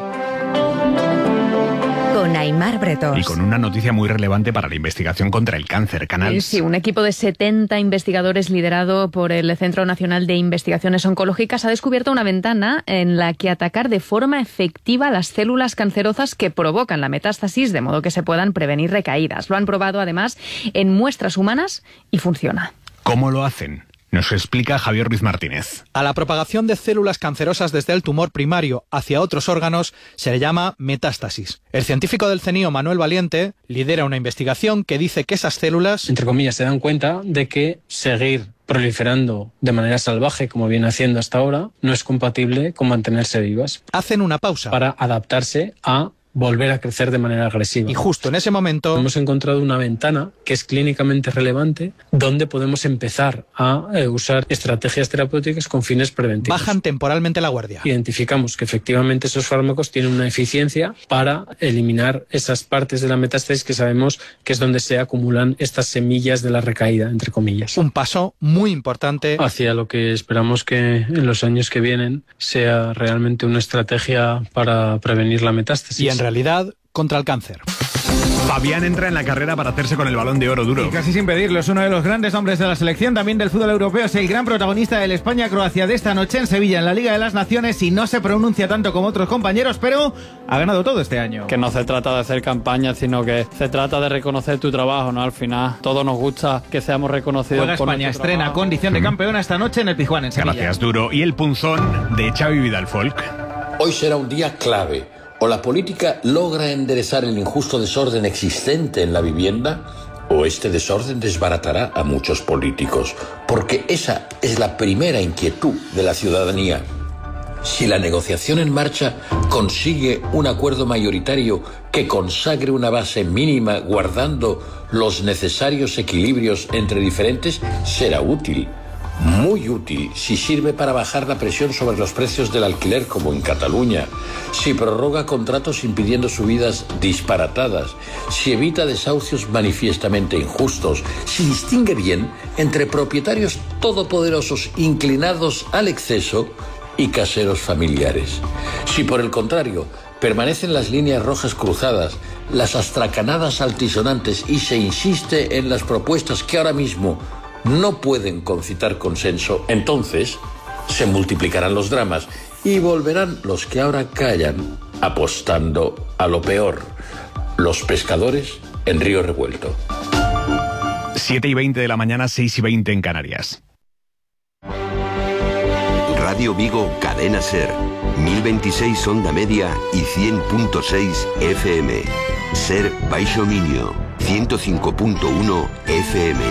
con Aimar Bretós. Y con una noticia muy relevante para la investigación contra el cáncer, Canals. Sí, un equipo de setenta investigadores liderado por el Centro Nacional de Investigaciones Oncológicas ha descubierto una ventana en la que atacar de forma efectiva las células cancerosas que provocan la metástasis, de modo que se puedan prevenir recaídas. Lo han probado además en muestras humanas y funciona. ¿Cómo lo hacen? Nos explica Javier Ruiz Martínez. A la propagación de células cancerosas desde el tumor primario hacia otros órganos se le llama metástasis. El científico del CENIO, Manuel Valiente, lidera una investigación que dice que esas células, entre comillas, se dan cuenta de que seguir proliferando de manera salvaje, como viene haciendo hasta ahora, no es compatible con mantenerse vivas. Hacen una pausa para adaptarse a volver a crecer de manera agresiva. Y justo en ese momento hemos encontrado una ventana que es clínicamente relevante donde podemos empezar a eh, usar estrategias terapéuticas con fines preventivos. Bajan temporalmente la guardia. Identificamos que efectivamente esos fármacos tienen una eficiencia para eliminar esas partes de la metástasis que sabemos que es donde se acumulan estas semillas de la recaída, entre comillas. Un paso muy importante hacia lo que esperamos que en los años que vienen sea realmente una estrategia para prevenir la metástasis. Y en realidad, contra el cáncer. Fabián entra en la carrera para hacerse con el Balón de Oro duro. Y casi sin pedirlo, es uno de los grandes nombres de la selección, también del fútbol europeo, es el gran protagonista del España-Croacia de esta noche en Sevilla, en la Liga de las Naciones, y no se pronuncia tanto como otros compañeros, pero ha ganado todo este año. Que no se trata de hacer campaña, sino que se trata de reconocer tu trabajo, ¿no? Al final, todos nos gusta que seamos reconocidos. Juega España, estrena trabajo. Condición de campeona esta noche en el Pizjuán, en Sevilla. Gracias, Duro. Y el punzón de Xavi Vidal Folk. Hoy será un día clave. O la política logra enderezar el injusto desorden existente en la vivienda, o este desorden desbaratará a muchos políticos, porque esa es la primera inquietud de la ciudadanía. Si la negociación en marcha consigue un acuerdo mayoritario que consagre una base mínima guardando los necesarios equilibrios entre diferentes, será útil. Muy útil si sirve para bajar la presión sobre los precios del alquiler, como en Cataluña, si prorroga contratos impidiendo subidas disparatadas, si evita desahucios manifiestamente injustos, si distingue bien entre propietarios todopoderosos inclinados al exceso y caseros familiares. Si por el contrario permanecen las líneas rojas cruzadas, las astracanadas altisonantes y se insiste en las propuestas que ahora mismo no pueden concitar consenso, entonces se multiplicarán los dramas y volverán los que ahora callan apostando a lo peor, los pescadores en río revuelto. siete y veinte de la mañana, seis y veinte en Canarias. Radio Vigo, Cadena Ser, mil veintiséis onda media y cien punto seis F M. Ser Baixo Miño, ciento cinco punto uno F M.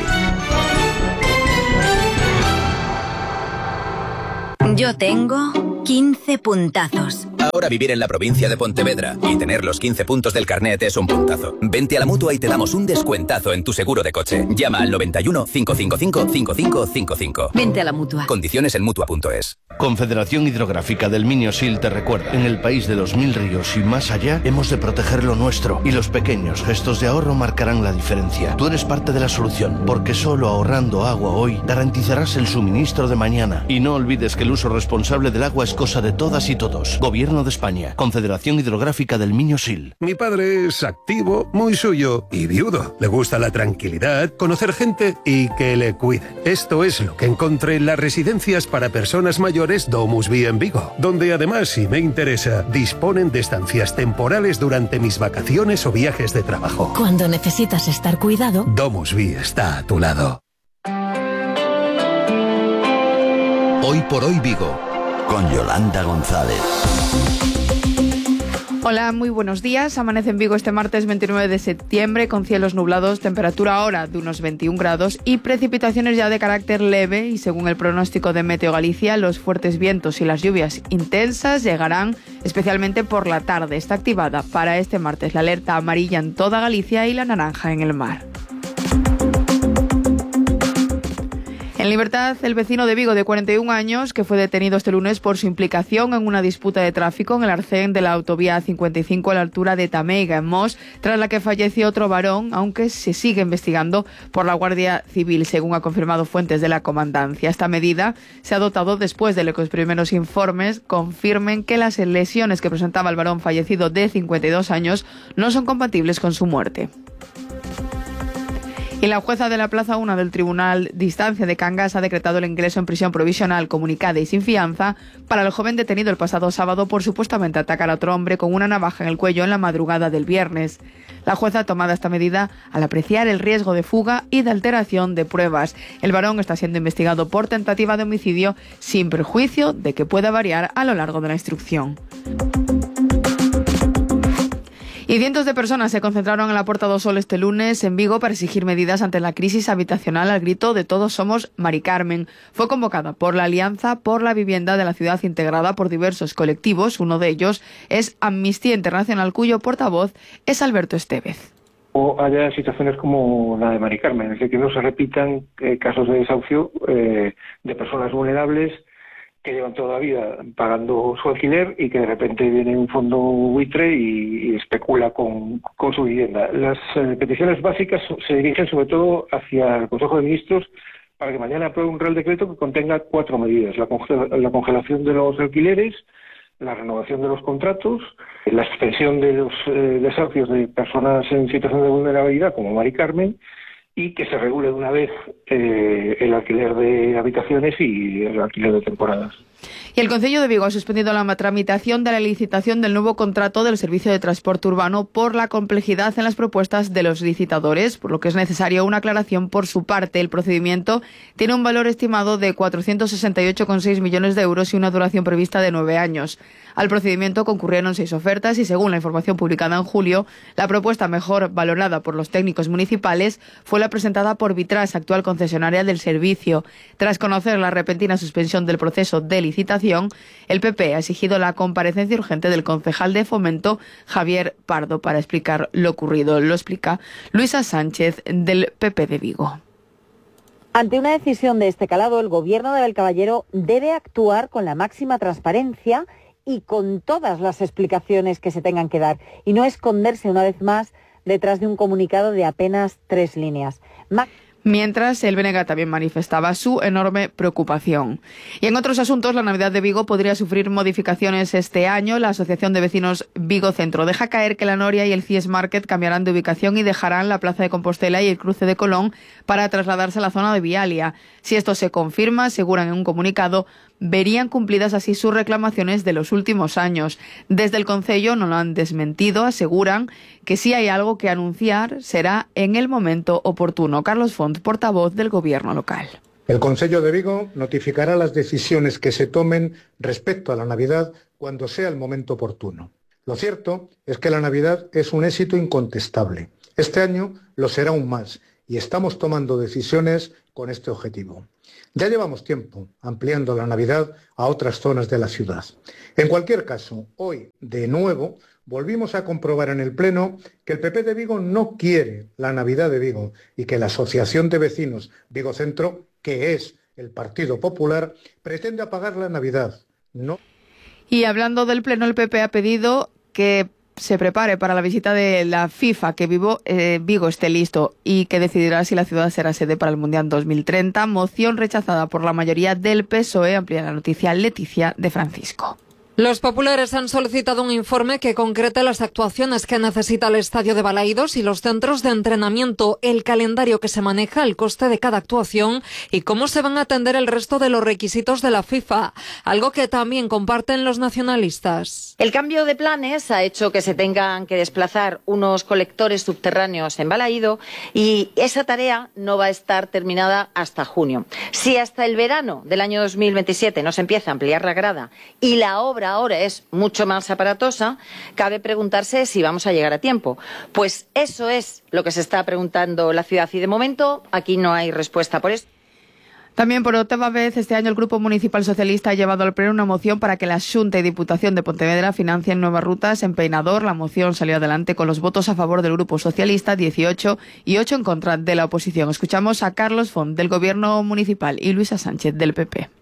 Yo tengo quince puntazos. Ahora vivir en la provincia de Pontevedra y tener los quince puntos del carnet es un puntazo. Vente a la Mutua y te damos un descuentazo en tu seguro de coche. Llama al noventa y uno, cinco cinco cinco, cinco cinco cinco cinco. Vente a la Mutua. Condiciones en Mutua punto es. Confederación Hidrográfica del Minio-Sil te recuerda: en el país de los mil ríos y más allá, hemos de proteger lo nuestro. Y los pequeños gestos de ahorro marcarán la diferencia. Tú eres parte de la solución, porque solo ahorrando agua hoy garantizarás el suministro de mañana. Y no olvides que el uso responsable del agua es cosa de todas y todos. Gobierno de España, Confederación Hidrográfica del Minio-Sil. Mi padre es activo, muy suyo y viudo. Le gusta la tranquilidad, conocer gente y que le cuiden. Esto es lo que encontré en las residencias para personas mayores Domus Vi en Vigo, donde además, si me interesa, disponen de estancias temporales durante mis vacaciones o viajes de trabajo. Cuando necesitas estar cuidado, Domus Vi está a tu lado. Hoy por hoy Vigo, con Yolanda González. Hola, muy buenos días. Amanece en Vigo este martes veintinueve de septiembre con cielos nublados, temperatura ahora de unos veintiún grados y precipitaciones ya de carácter leve, y según el pronóstico de Meteo Galicia, los fuertes vientos y las lluvias intensas llegarán especialmente por la tarde. Está activada para este martes la alerta amarilla en toda Galicia y la naranja en el mar. En libertad, el vecino de Vigo de cuarenta y un años, que fue detenido este lunes por su implicación en una disputa de tráfico en el arcén de la autovía cincuenta y cinco a la altura de Tameiga, en Mos, tras la que falleció otro varón, aunque se sigue investigando por la Guardia Civil, según ha confirmado fuentes de la comandancia. Esta medida se ha adoptado después de que los primeros informes confirmen que las lesiones que presentaba el varón fallecido de cincuenta y dos años no son compatibles con su muerte. Y la jueza de la Plaza uno del Tribunal de Instancia de Cangas ha decretado el ingreso en prisión provisional comunicada y sin fianza para el joven detenido el pasado sábado por supuestamente atacar a otro hombre con una navaja en el cuello en la madrugada del viernes. La jueza ha tomado esta medida al apreciar el riesgo de fuga y de alteración de pruebas. El varón está siendo investigado por tentativa de homicidio sin perjuicio de que pueda variar a lo largo de la instrucción. Y cientos de personas se concentraron en la Puerta do Sol este lunes en Vigo para exigir medidas ante la crisis habitacional al grito de Todos somos Mari Carmen. Fue convocada por la Alianza por la Vivienda de la Ciudad, integrada por diversos colectivos. Uno de ellos es Amnistía Internacional, cuyo portavoz es Alberto Estevez. O haya situaciones como la de Mari Carmen, es decir, que no se repitan eh, casos de desahucio eh, de personas vulnerables que llevan toda la vida pagando su alquiler y que de repente viene un fondo buitre y, y especula con, con su vivienda. Las eh, peticiones básicas se dirigen sobre todo hacia el Consejo de Ministros para que mañana apruebe un Real Decreto que contenga cuatro medidas: la, congel la congelación de los alquileres, la renovación de los contratos, la extensión de los eh, desahucios de personas en situación de vulnerabilidad como Mari Carmen, y que se regule de una vez eh, el alquiler de habitaciones y el alquiler de temporadas. Y el Concello de Vigo ha suspendido la tramitación de la licitación del nuevo contrato del servicio de transporte urbano por la complejidad en las propuestas de los licitadores, por lo que es necesaria una aclaración por su parte. El procedimiento tiene un valor estimado de cuatrocientos sesenta y ocho coma seis millones de euros y una duración prevista de nueve años. Al procedimiento concurrieron seis ofertas y, según la información publicada en julio, la propuesta mejor valorada por los técnicos municipales fue la presentada por Vitras, actual concesionaria del servicio. Tras conocer la repentina suspensión del proceso de licitación, el P P ha exigido la comparecencia urgente del concejal de Fomento, Javier Pardo, para explicar lo ocurrido. Lo explica Luisa Sánchez, del P P de Vigo. Ante una decisión de este calado, el Gobierno de Belcaballero debe actuar con la máxima transparencia y con todas las explicaciones que se tengan que dar, y no esconderse una vez más detrás de un comunicado de apenas tres líneas. Ma Mientras, el B N G también manifestaba su enorme preocupación. Y en otros asuntos, la Navidad de Vigo podría sufrir modificaciones este año. La Asociación de Vecinos Vigo Centro deja caer que la Noria y el C I E S Market cambiarán de ubicación y dejarán la Plaza de Compostela y el cruce de Colón para trasladarse a la zona de Vialia. Si esto se confirma, aseguran en un comunicado, verían cumplidas así sus reclamaciones de los últimos años. Desde el Concello no lo han desmentido, aseguran que si hay algo que anunciar será en el momento oportuno. Carlos Font, portavoz del Gobierno local. El Concello de Vigo notificará las decisiones que se tomen respecto a la Navidad cuando sea el momento oportuno. Lo cierto es que la Navidad es un éxito incontestable. Este año lo será aún más y estamos tomando decisiones con este objetivo. Ya llevamos tiempo ampliando la Navidad a otras zonas de la ciudad. En cualquier caso, hoy, de nuevo, volvimos a comprobar en el Pleno que el P P de Vigo no quiere la Navidad de Vigo y que la Asociación de Vecinos Vigo Centro, que es el Partido Popular, pretende apagar la Navidad. No. Y hablando del Pleno, el P P ha pedido que se prepare para la visita de la FIFA, que Vigo, eh, Vigo esté listo y que decidirá si la ciudad será sede para el Mundial dos mil treinta. Moción rechazada por la mayoría del P S O E. Amplía la noticia Leticia de Francisco. Los populares han solicitado un informe que concrete las actuaciones que necesita el estadio de Balaídos y los centros de entrenamiento, el calendario que se maneja, el coste de cada actuación y cómo se van a atender el resto de los requisitos de la FIFA, algo que también comparten los nacionalistas. El cambio de planes ha hecho que se tengan que desplazar unos colectores subterráneos en Balaído y esa tarea no va a estar terminada hasta junio. Si hasta el verano del año dos mil veintisiete no se empieza a ampliar la grada y la obra ahora es mucho más aparatosa, cabe preguntarse si vamos a llegar a tiempo. Pues eso es lo que se está preguntando la ciudad y de momento aquí no hay respuesta por eso. También por octava vez este año el Grupo Municipal Socialista ha llevado al Pleno una moción para que la Xunta y Diputación de Pontevedra financien nuevas rutas en Peinador. La moción salió adelante con los votos a favor del Grupo Socialista, dieciocho, y ocho en contra de la oposición. Escuchamos a Carlos Font del Gobierno Municipal y Luisa Sánchez del P P.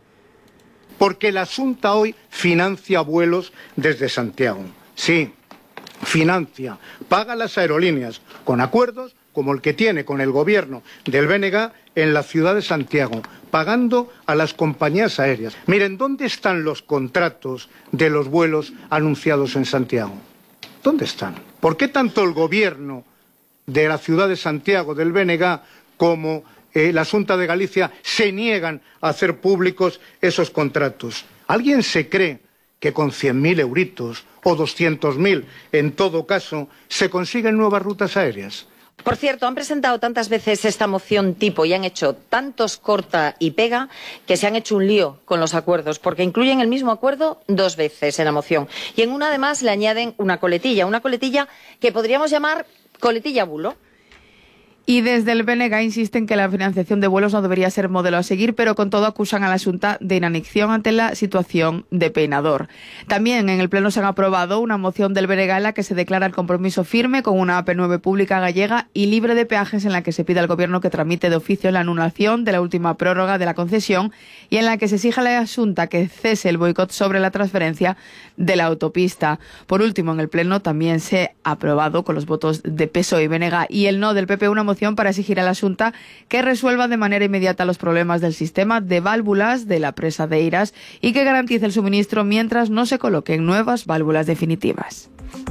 Porque la Xunta hoy financia vuelos desde Santiago. Sí, financia, paga las aerolíneas con acuerdos como el que tiene con el gobierno del B N G en la ciudad de Santiago, pagando a las compañías aéreas. Miren, ¿dónde están los contratos de los vuelos anunciados en Santiago? ¿Dónde están? ¿Por qué tanto el gobierno de la ciudad de Santiago, del B N G, como Eh, la Xunta de Galicia se niegan a hacer públicos esos contratos? ¿Alguien se cree que con cien mil euritos o doscientos mil, en todo caso, se consiguen nuevas rutas aéreas? Por cierto, han presentado tantas veces esta moción tipo y han hecho tantos corta y pega que se han hecho un lío con los acuerdos, porque incluyen el mismo acuerdo dos veces en la moción. Y en una, además, le añaden una coletilla, una coletilla que podríamos llamar coletilla bulo. Y desde el B N G insisten que la financiación de vuelos no debería ser modelo a seguir, pero con todo acusan a la Xunta de inanición ante la situación de Peinador. También en el Pleno se han aprobado una moción del B N G en la que se declara el compromiso firme con una A P nueve pública gallega y libre de peajes, en la que se pide al Gobierno que tramite de oficio la anulación de la última prórroga de la concesión y en la que se exige a la Xunta que cese el boicot sobre la transferencia de la autopista. Por último, en el Pleno también se ha aprobado con los votos de P S O E y B N G y el no del P P una moción para exigir a la Xunta que resuelva de manera inmediata los problemas del sistema de válvulas de la presa de Eiras y que garantice el suministro mientras no se coloquen nuevas válvulas definitivas.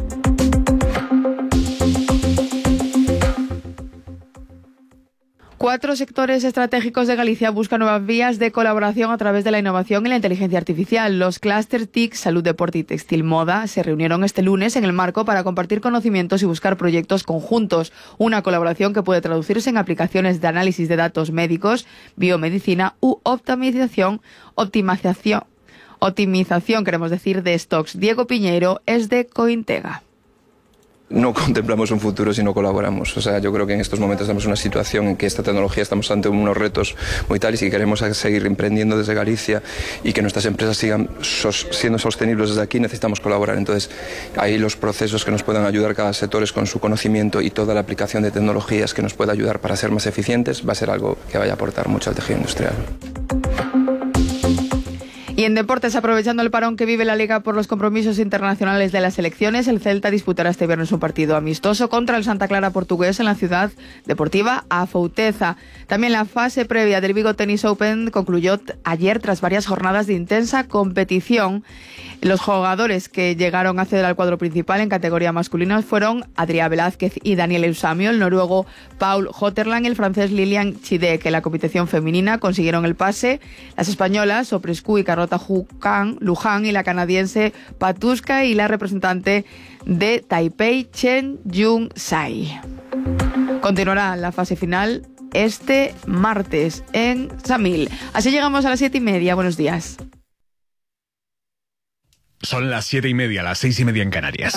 Cuatro sectores estratégicos de Galicia buscan nuevas vías de colaboración a través de la innovación y la inteligencia artificial. Los clúster T I C, Salud, Deporte y Textil Moda se reunieron este lunes en el Marco para compartir conocimientos y buscar proyectos conjuntos. Una colaboración que puede traducirse en aplicaciones de análisis de datos médicos, biomedicina u optimización, optimización, optimización, queremos decir, de stocks. Diego Piñeiro es de Cointega. No contemplamos un futuro si no colaboramos. O sea, yo creo que en estos momentos estamos en una situación en que esta tecnología estamos ante unos retos muy tales y que queremos seguir emprendiendo desde Galicia y que nuestras empresas sigan sos, siendo sostenibles desde aquí, necesitamos colaborar. Entonces, ahí los procesos que nos puedan ayudar cada sector es con su conocimiento y toda la aplicación de tecnologías que nos pueda ayudar para ser más eficientes va a ser algo que vaya a aportar mucho al tejido industrial. Y en deportes, aprovechando el parón que vive la Liga por los compromisos internacionales de las selecciones, el Celta disputará este viernes un partido amistoso contra el Santa Clara portugués en la ciudad deportiva Afouteza. También la fase previa del Vigo Tennis Open concluyó ayer tras varias jornadas de intensa competición. Los jugadores que llegaron a acceder al cuadro principal en categoría masculina fueron Adrià Velázquez y Daniel Eusebio, el noruego Paul Hotterland y el francés Lilian Chidek. En la competición femenina consiguieron el pase las españolas Oprescu y Carlota Luján y la canadiense Patuska y la representante de Taipei Chen Jung Sai. Continuará la fase final este martes en Samil. Así llegamos a las siete y media. Buenos días. Son las siete y media, las seis y media en Canarias.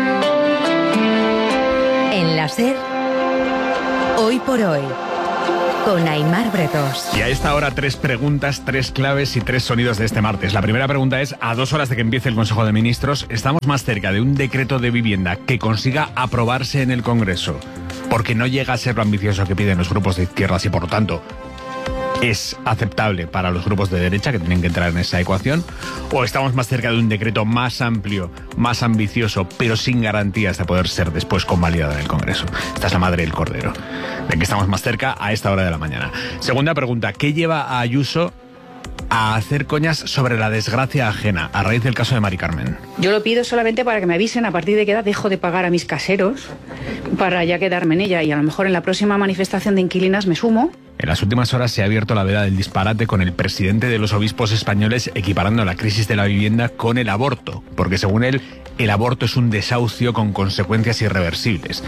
En la SER, hoy por hoy, con Aimar Bretos. Y a esta hora, tres preguntas, tres claves y tres sonidos de este martes. La primera pregunta es, a dos horas de que empiece el Consejo de Ministros, ¿estamos más cerca de un decreto de vivienda que consiga aprobarse en el Congreso? Porque no llega a ser lo ambicioso que piden los grupos de izquierdas y, por lo tanto, es aceptable para los grupos de derecha que tienen que entrar en esa ecuación, o estamos más cerca de un decreto más amplio, más ambicioso, pero sin garantías de poder ser después convalidado en el Congreso. Esta es la madre del cordero. ¿De que estamos más cerca a esta hora de la mañana? Segunda pregunta, ¿qué lleva a Ayuso a hacer coñas sobre la desgracia ajena a raíz del caso de Mari Carmen? Yo lo pido solamente para que me avisen a partir de qué edad dejo de pagar a mis caseros para ya quedarme en ella, y a lo mejor en la próxima manifestación de inquilinas me sumo. En las últimas horas se ha abierto la veda del disparate con el presidente de los obispos españoles equiparando la crisis de la vivienda con el aborto, porque según él, el aborto es un desahucio con consecuencias irreversibles.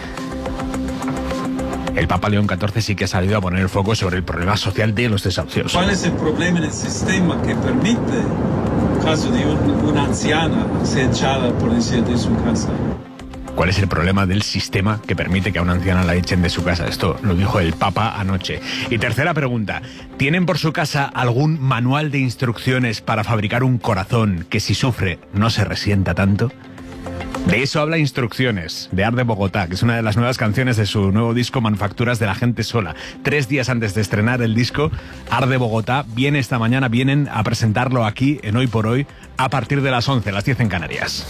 El Papa León catorce sí que ha salido a poner el foco sobre el problema social de los desahucios. ¿Cuál es el problema en el sistema que permite, en caso de un, una anciana ser echada por decir de su casa? ¿Cuál es el problema del sistema que permite que a una anciana la echen de su casa? Esto lo dijo el Papa anoche. Y tercera pregunta, ¿tienen por su casa algún manual de instrucciones para fabricar un corazón que si sufre no se resienta tanto? De eso habla Instrucciones, de Arde Bogotá, que es una de las nuevas canciones de su nuevo disco Manufacturas de la Gente Sola. Tres días antes de estrenar el disco, Arde Bogotá viene esta mañana, vienen a presentarlo aquí en Hoy por Hoy a partir de las once, las diez en Canarias.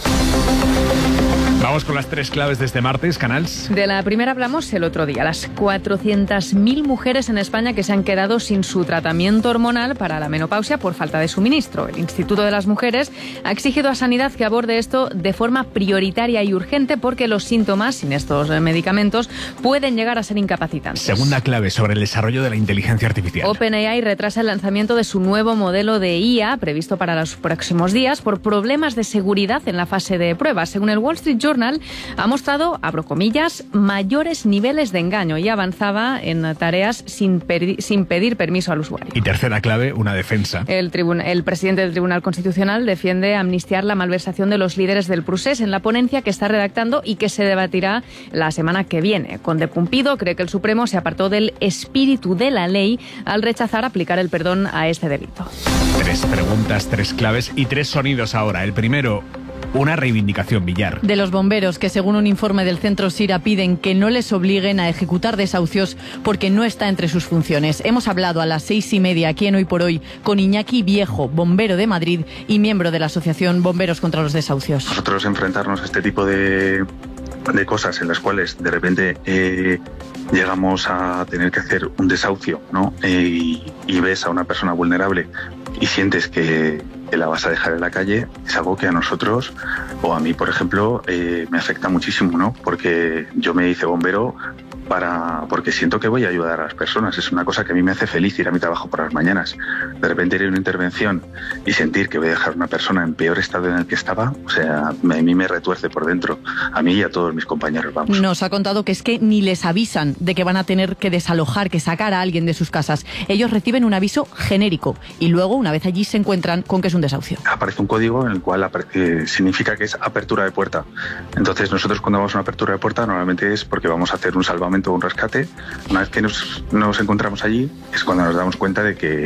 Vamos con las tres claves de este martes, Canals. De la primera hablamos el otro día, las cuatrocientas mil mujeres en España que se han quedado sin su tratamiento hormonal para la menopausia por falta de suministro. El Instituto de las Mujeres ha exigido a Sanidad que aborde esto de forma prioritaria y urgente porque los síntomas sin estos medicamentos pueden llegar a ser incapacitantes. Segunda clave sobre el desarrollo de la inteligencia artificial. OpenAI retrasa el lanzamiento de su nuevo modelo de I A previsto para los próximos días por problemas de seguridad en la fase de pruebas. Según el Wall Street Journal, ha mostrado, abro comillas, mayores niveles de engaño y avanzaba en tareas sin, per- sin pedir permiso al usuario. Y tercera clave, una defensa. El, tribun- el presidente del Tribunal Constitucional defiende amnistiar la malversación de los líderes del Procés en la ponencia que está redactando y que se debatirá la semana que viene. Conde Pumpido cree que el Supremo se apartó del espíritu de la ley al rechazar aplicar el perdón a este delito. Tres preguntas, tres claves y tres sonidos ahora. El primero, una reivindicación, Villar. De los bomberos que, según un informe del Centro Sira, piden que no les obliguen a ejecutar desahucios porque no está entre sus funciones. Hemos hablado a las seis y media aquí en Hoy por Hoy con Iñaki Viejo, bombero de Madrid y miembro de la Asociación Bomberos contra los Desahucios. Nosotros enfrentarnos a este tipo de, de cosas en las cuales de repente eh, llegamos a tener que hacer un desahucio, ¿no? Eh, y, y ves a una persona vulnerable y sientes que que la vas a dejar en la calle, es algo que a nosotros, o a mí, por ejemplo, eh, me afecta muchísimo, ¿no? Porque yo me hice bombero para porque siento que voy a ayudar a las personas. Es una cosa que a mí me hace feliz ir a mi trabajo por las mañanas. De repente ir a una intervención y sentir que voy a dejar a una persona en peor estado en el que estaba, o sea, a mí me retuerce por dentro. A mí y a todos mis compañeros, vamos. Nos ha contado que es que ni les avisan de que van a tener que desalojar, que sacar a alguien de sus casas. Ellos reciben un aviso genérico y luego, una vez allí, se encuentran con que es un desahucio. Aparece un código en el cual eh, significa que es apertura de puerta. Entonces nosotros cuando vamos a una apertura de puerta normalmente es porque vamos a hacer un salvamento o un rescate. Una vez que nos, nos encontramos allí es cuando nos damos cuenta de que,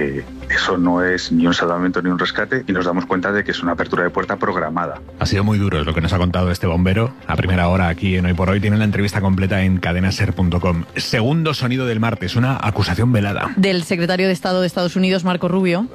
eso no es ni un salvamento ni un rescate y nos damos cuenta de que es una apertura de puerta programada. Ha sido muy duro, es lo que nos ha contado este bombero a primera hora aquí en Hoy por Hoy. Tiene la entrevista completa en cadena ser punto com. Segundo sonido del martes, una acusación velada. Del secretario de Estado de Estados Unidos, Marco Rubio,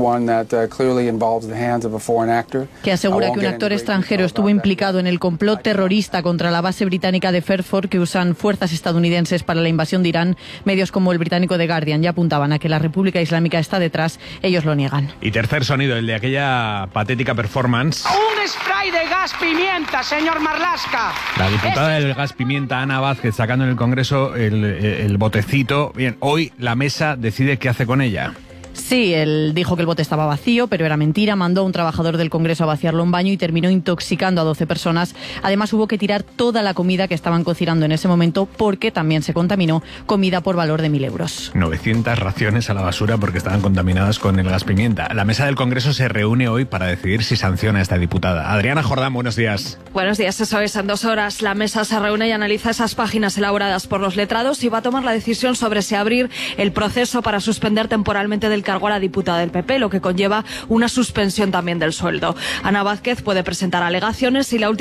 que asegura que un actor extranjero estuvo implicado en el complot terrorista contra la base británica de Fairford que usan fuerzas estadounidenses para la invasión de Irán. Medios como el británico The Guardian ya apuntaban a que la República Islámica está detrás, ellos lo niegan. Y tercer sonido, el de aquella patética performance. Un spray de gas pimienta, señor Marlaska. La diputada del gas pimienta, Ana Vázquez, sacando en el Congreso el, el botecito. Bien, hoy la mesa decide qué hace con ella. Sí, él dijo que el bote estaba vacío, pero era mentira. Mandó a un trabajador del Congreso a vaciarlo en un baño y terminó intoxicando a doce personas. Además, hubo que tirar toda la comida que estaban cocinando en ese momento porque también se contaminó comida por valor de mil euros. novecientas raciones a la basura porque estaban contaminadas con el gas pimienta. La mesa del Congreso se reúne hoy para decidir si sanciona a esta diputada. Adriana Jordán, buenos días. Buenos días, eso es. En dos horas la mesa se reúne y analiza esas páginas elaboradas por los letrados y va a tomar la decisión sobre si abrir el proceso para suspender temporalmente del cargo a la diputada del P P, lo que conlleva una suspensión también del sueldo. Ana Vázquez puede presentar alegaciones y la última